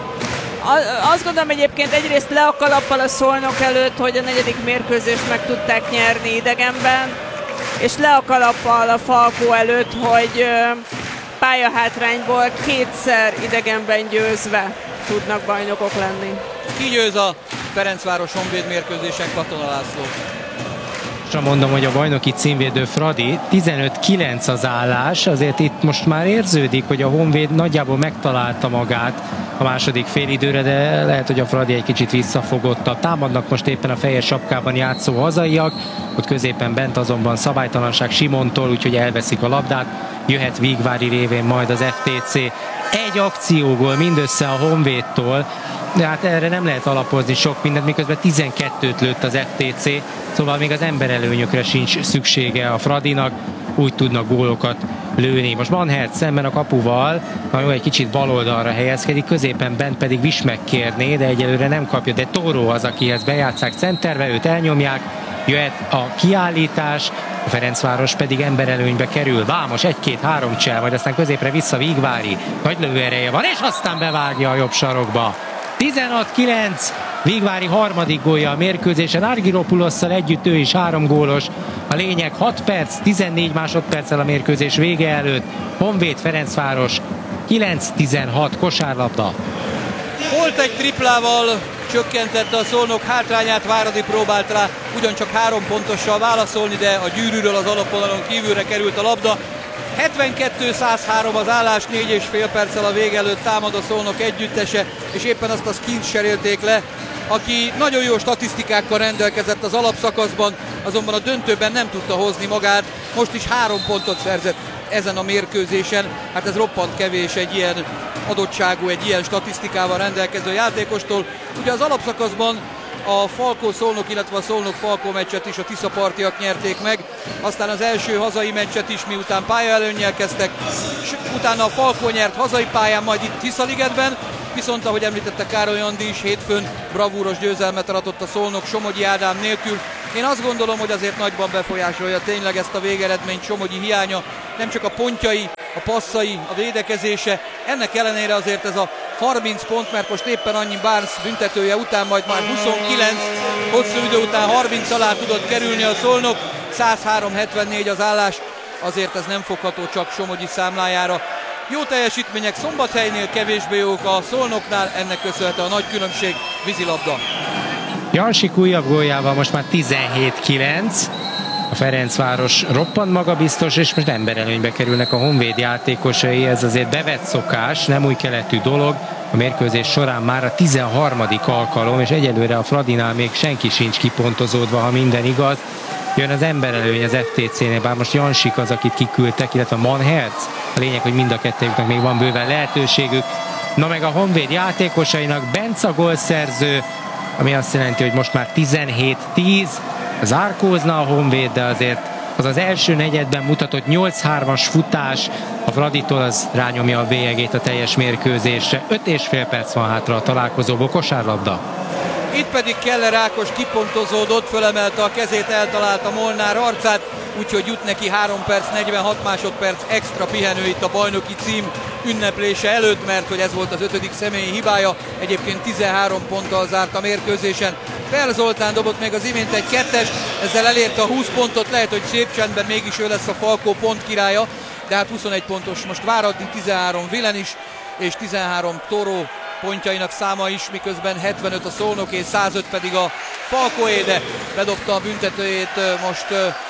Speaker 7: Azt gondolom egyébként egyrészt le a kalappal a Szolnok előtt, hogy a negyedik mérkőzést meg tudták nyerni idegenben, és le a kalappal a Falkó előtt, hogy pályahátrányból 2-szer idegenben győzve tudnak bajnokok lenni.
Speaker 6: Ki győz a Ferencváros Honvéd mérkőzésen? Katona László.
Speaker 1: Mondom, hogy a bajnoki címvédő Fradi, 15-9 az állás, azért itt most már érződik, hogy a Honvéd nagyjából megtalálta magát a második félidőre, de lehet, hogy a Fradi egy kicsit visszafogottabb. Támadnak most éppen a fehér sapkában játszó hazaiak, ott középen bent azonban szabálytalanság Simontól, úgyhogy elveszik a labdát, jöhet Vígvári révén majd az FTC. Egy akciógól mindössze a Honvédtól, de hát erre nem lehet alapozni sok mindent, miközben 12-t lőtt az FTC, szóval még az emberelőnyökre sincs szüksége a Fradinak, úgy tudnak gólokat lőni. Most Manhert szemben a kapuval, na jó, egy kicsit baloldalra helyezkedik, középen bent pedig Vismek kérné, de egyelőre nem kapja, de Torró az, akihez bejátszák centerbe, őt elnyomják, jöhet a kiállítás, a Ferencváros pedig emberelőnybe kerül. Vámos 1-2-3 csel, majd aztán középre vissza Vígvári, nagy lőereje van, és aztán bevágja a jobb sarokba. 16-9, Vigvári harmadik gólja a mérkőzésen, Argyropulosszal együtt ő is 3 gólos. A lényeg 6 perc, 14 másodperccel a mérkőzés vége előtt. Honvéd Ferencváros 9-16 kosárlabda.
Speaker 6: Volt egy triplával, csökkentette a Szolnok hátrányát, Váradi próbált rá ugyancsak 3 pontossal válaszolni, de a gyűrűről az alapvonalon kívülre került a labda. 72-103 az állás, 4,5 perccel a vége előtt támad a Szolnok együttese, és éppen azt a Skins cserélték le, aki nagyon jó statisztikákkal rendelkezett az alapszakaszban, azonban a döntőben nem tudta hozni magát, most is 3 pontot szerzett ezen a mérkőzésen. Hát ez roppant kevés egy ilyen adottságú, egy ilyen statisztikával rendelkező játékostól. Ugye az alapszakaszban a Falkó-Szolnok, illetve a Szolnok-Falkó meccset is a tiszapartiak nyerték meg, aztán az első hazai meccset is, miután pályaelőnnyel kezdtek, és utána a Falkó nyert hazai pályán, majd itt Tiszaligetben, viszont ahogy említette Károly Andi is, hétfőn bravúros győzelmet aratott a Szolnok Somogyi Ádám nélkül. Én azt gondolom, hogy azért nagyban befolyásolja tényleg ezt a végeredményt Somogyi hiánya, nem csak a pontjai, a passzai, a védekezése, ennek ellenére azért ez a 30 pont, mert most éppen annyi Barnes büntetője után, majd már 29, hosszú idő után 30 alá tudott kerülni a Szolnok, 103-74 az állás, azért ez nem fogható csak Somogyi számlájára. Jó teljesítmények Szombathelynél, kevésbé jók a Szolnoknál, ennek köszönhető a nagy különbség, vízilabda.
Speaker 1: Jansik újabb góljával most már 17-9. A Ferencváros roppant magabiztos, és most emberelőnybe kerülnek a Honvéd játékosai. Ez azért bevett szokás, nem új keletű dolog. A mérkőzés során már a 13. alkalom, és egyelőre a Fradinál még senki sincs kipontozódva, ha minden igaz. Jön az emberelőny az FTC-nél, bár most Jansik az, akit kiküldtek, illetve Manherz. A lényeg, hogy mind a kettőjüknek még van bőven lehetőségük. Na meg a Honvéd játékosainak Benca gólszerző, ami azt jelenti, hogy most már 17-10. Zárkózna a Honvéd, de azért az első negyedben mutatott 8-3-as futás a Fraditól az rányomja a bélyegét a teljes mérkőzésre. 5,5 perc van hátra a találkozóból, kosárlabda.
Speaker 6: Itt pedig Keller Ákos kipontozódott, fölemelte a kezét, eltalálta Molnár arcát, úgyhogy jut neki 3 perc, 46 másodperc extra pihenő itt a bajnoki cím ünneplése előtt, mert hogy ez volt az 5. személyi hibája, egyébként 13 ponttal zárt a mérkőzésen. Per Zoltán dobott még az imént egy 2-est, ezzel elérte a 20 pontot, lehet, hogy szép csendben mégis ő lesz a Falkó pont királya, de hát 21 pontos most Váradi, 13 Vilen is, és 13 Toró pontjainak száma is, miközben 75 a Szolnoké, 105 pedig a Falkóé, de bedobta a büntetőjét most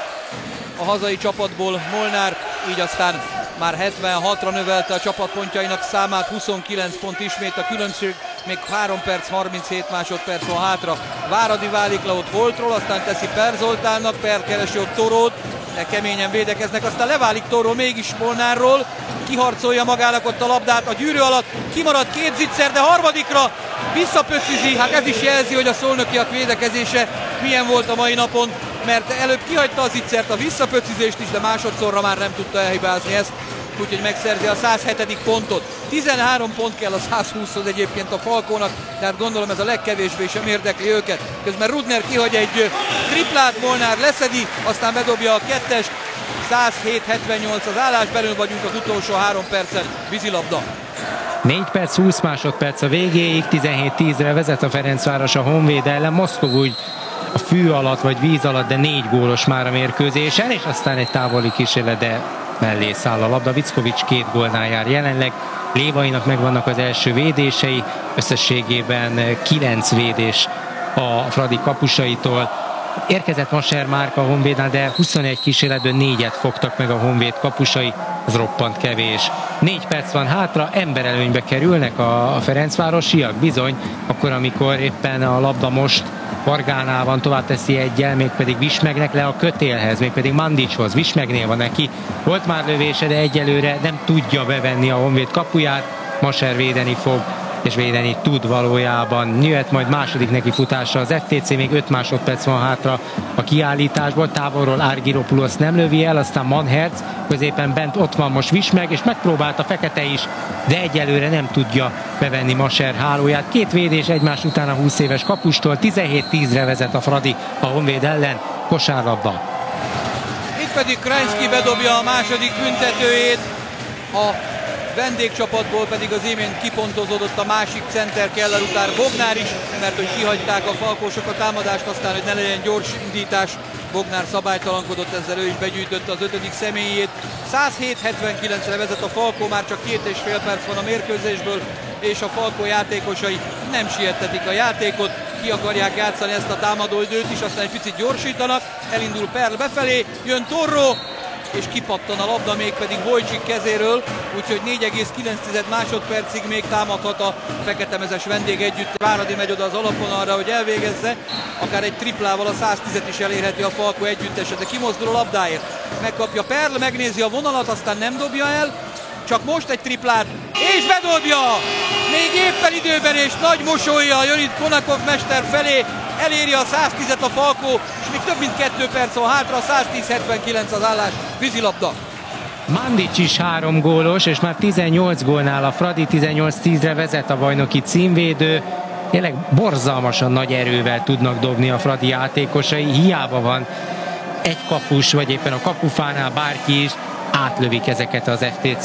Speaker 6: a hazai csapatból Molnár, így aztán már 76-ra növelte a csapatpontjainak számát, 29 pont ismét a különbség, még 3 perc 37 másodperc van hátra. Váradi válik le ott Holtról, aztán teszi Per Zoltánnak, Per keresi ott Torót, de keményen védekeznek, aztán leválik Toró mégis Molnárról, kiharcolja magának ott a labdát a gyűrű alatt, kimarad 2 zicser, de harmadikra visszapöcizi, hát ez is jelzi, hogy a szolnokiak védekezése milyen volt a mai napon, mert előbb kihagyta az zicsert, a visszapöcizést is, de másodszorra már nem tudta elhibázni ezt, úgyhogy megszerzi a 107. pontot. 13 pont kell a 120-hoz egyébként a Falkónak, tehát gondolom ez a legkevésbé sem érdekli őket. Közben Rudner kihagy egy triplát, Molnár leszedi, aztán bedobja a 2-est, 107-78 az állás, belül vagyunk az utolsó 3 percen, vízilabda.
Speaker 1: 4 perc 20 másodperc a végéig, 17-10-re vezet a Ferencváros a Honvéd ellen. Moszkov úgy a fű alatt vagy víz alatt, de 4 gólos már a mérkőzésen, és aztán egy távoli kísérlet, de mellé száll a labda. Vickovics 2 gólnál jár jelenleg. Lévainak megvannak az első védései, összességében 9 védés a Fradi kapusaitól. Érkezett Maser Márka a Honvédnál, de 21 kísérletből 4-et fogtak meg a Honvéd kapusai, ez roppant kevés. 4 perc van hátra, emberelőnybe kerülnek a Ferencvárosiak, bizony, akkor amikor éppen a labda most Vargánál van, tovább teszi egyel, mégpedig Vismegnek le a kötélhez, mégpedig Mandicshoz. Vismegnél van neki, volt már lövése, de egyelőre nem tudja bevenni a Honvéd kapuját, Maser védeni fog, és védeni tud valójában. Jöhet majd második neki futása az FTC, még 5 másodperc van hátra a kiállításból, távolról Argyropoulos nem lövi el, aztán Manherz, középen bent ott van most Vismeg, és megpróbálta Fekete is, de egyelőre nem tudja bevenni Maser hálóját. 2 védés egymás után a 20 éves kapustól, 17-10-re vezet a Fradi a Honvéd ellen, kosárlabda.
Speaker 6: Itt pedig Krajnszky bedobja a második büntetőjét a vendégcsapatból pedig az imént kipontozódott a másik center Keller után Bognár is, mert hogy kihagyták a falkósok a támadást, aztán hogy ne legyen gyors indítás. Bognár szabálytalankodott, ezzel ő is begyűjtötte az 5. személyét. 107-79-re vezet a Falkó, már csak 2,5 perc van a mérkőzésből, és a Falkó játékosai nem siettetik a játékot, ki akarják játszani ezt a támadóidőt is, aztán egy picit gyorsítanak, elindul Perl befelé, jön Torró, és kipattan a labda, mégpedig Wojcik kezéről, úgyhogy 4,9 másodpercig még támadhat a feketemezes vendég együtt. Váradi megy oda az alapvonalra, hogy elvégezze, akár egy triplával a 110-et is elérheti a Falkó együttese, de kimozdul a labdáért. Megkapja Perl, megnézi a vonalat, aztán nem dobja el, csak most egy triplát, és bedobja! Még éppen időben, és nagy mosollyal jön itt Konakov mester felé, eléri a 110-et a Falkó, és még több mint 2 perc van hátra, 110-79 az állás, vízilabda.
Speaker 1: Mandic is 3 gólos, és már 18 gólnál a Fradi, 18-10-re vezet a bajnoki címvédő. Tényleg borzalmasan nagy erővel tudnak dobni a Fradi játékosai, hiába van egy kapus, vagy éppen a kapufánál bárki is, átlövik ezeket az FTC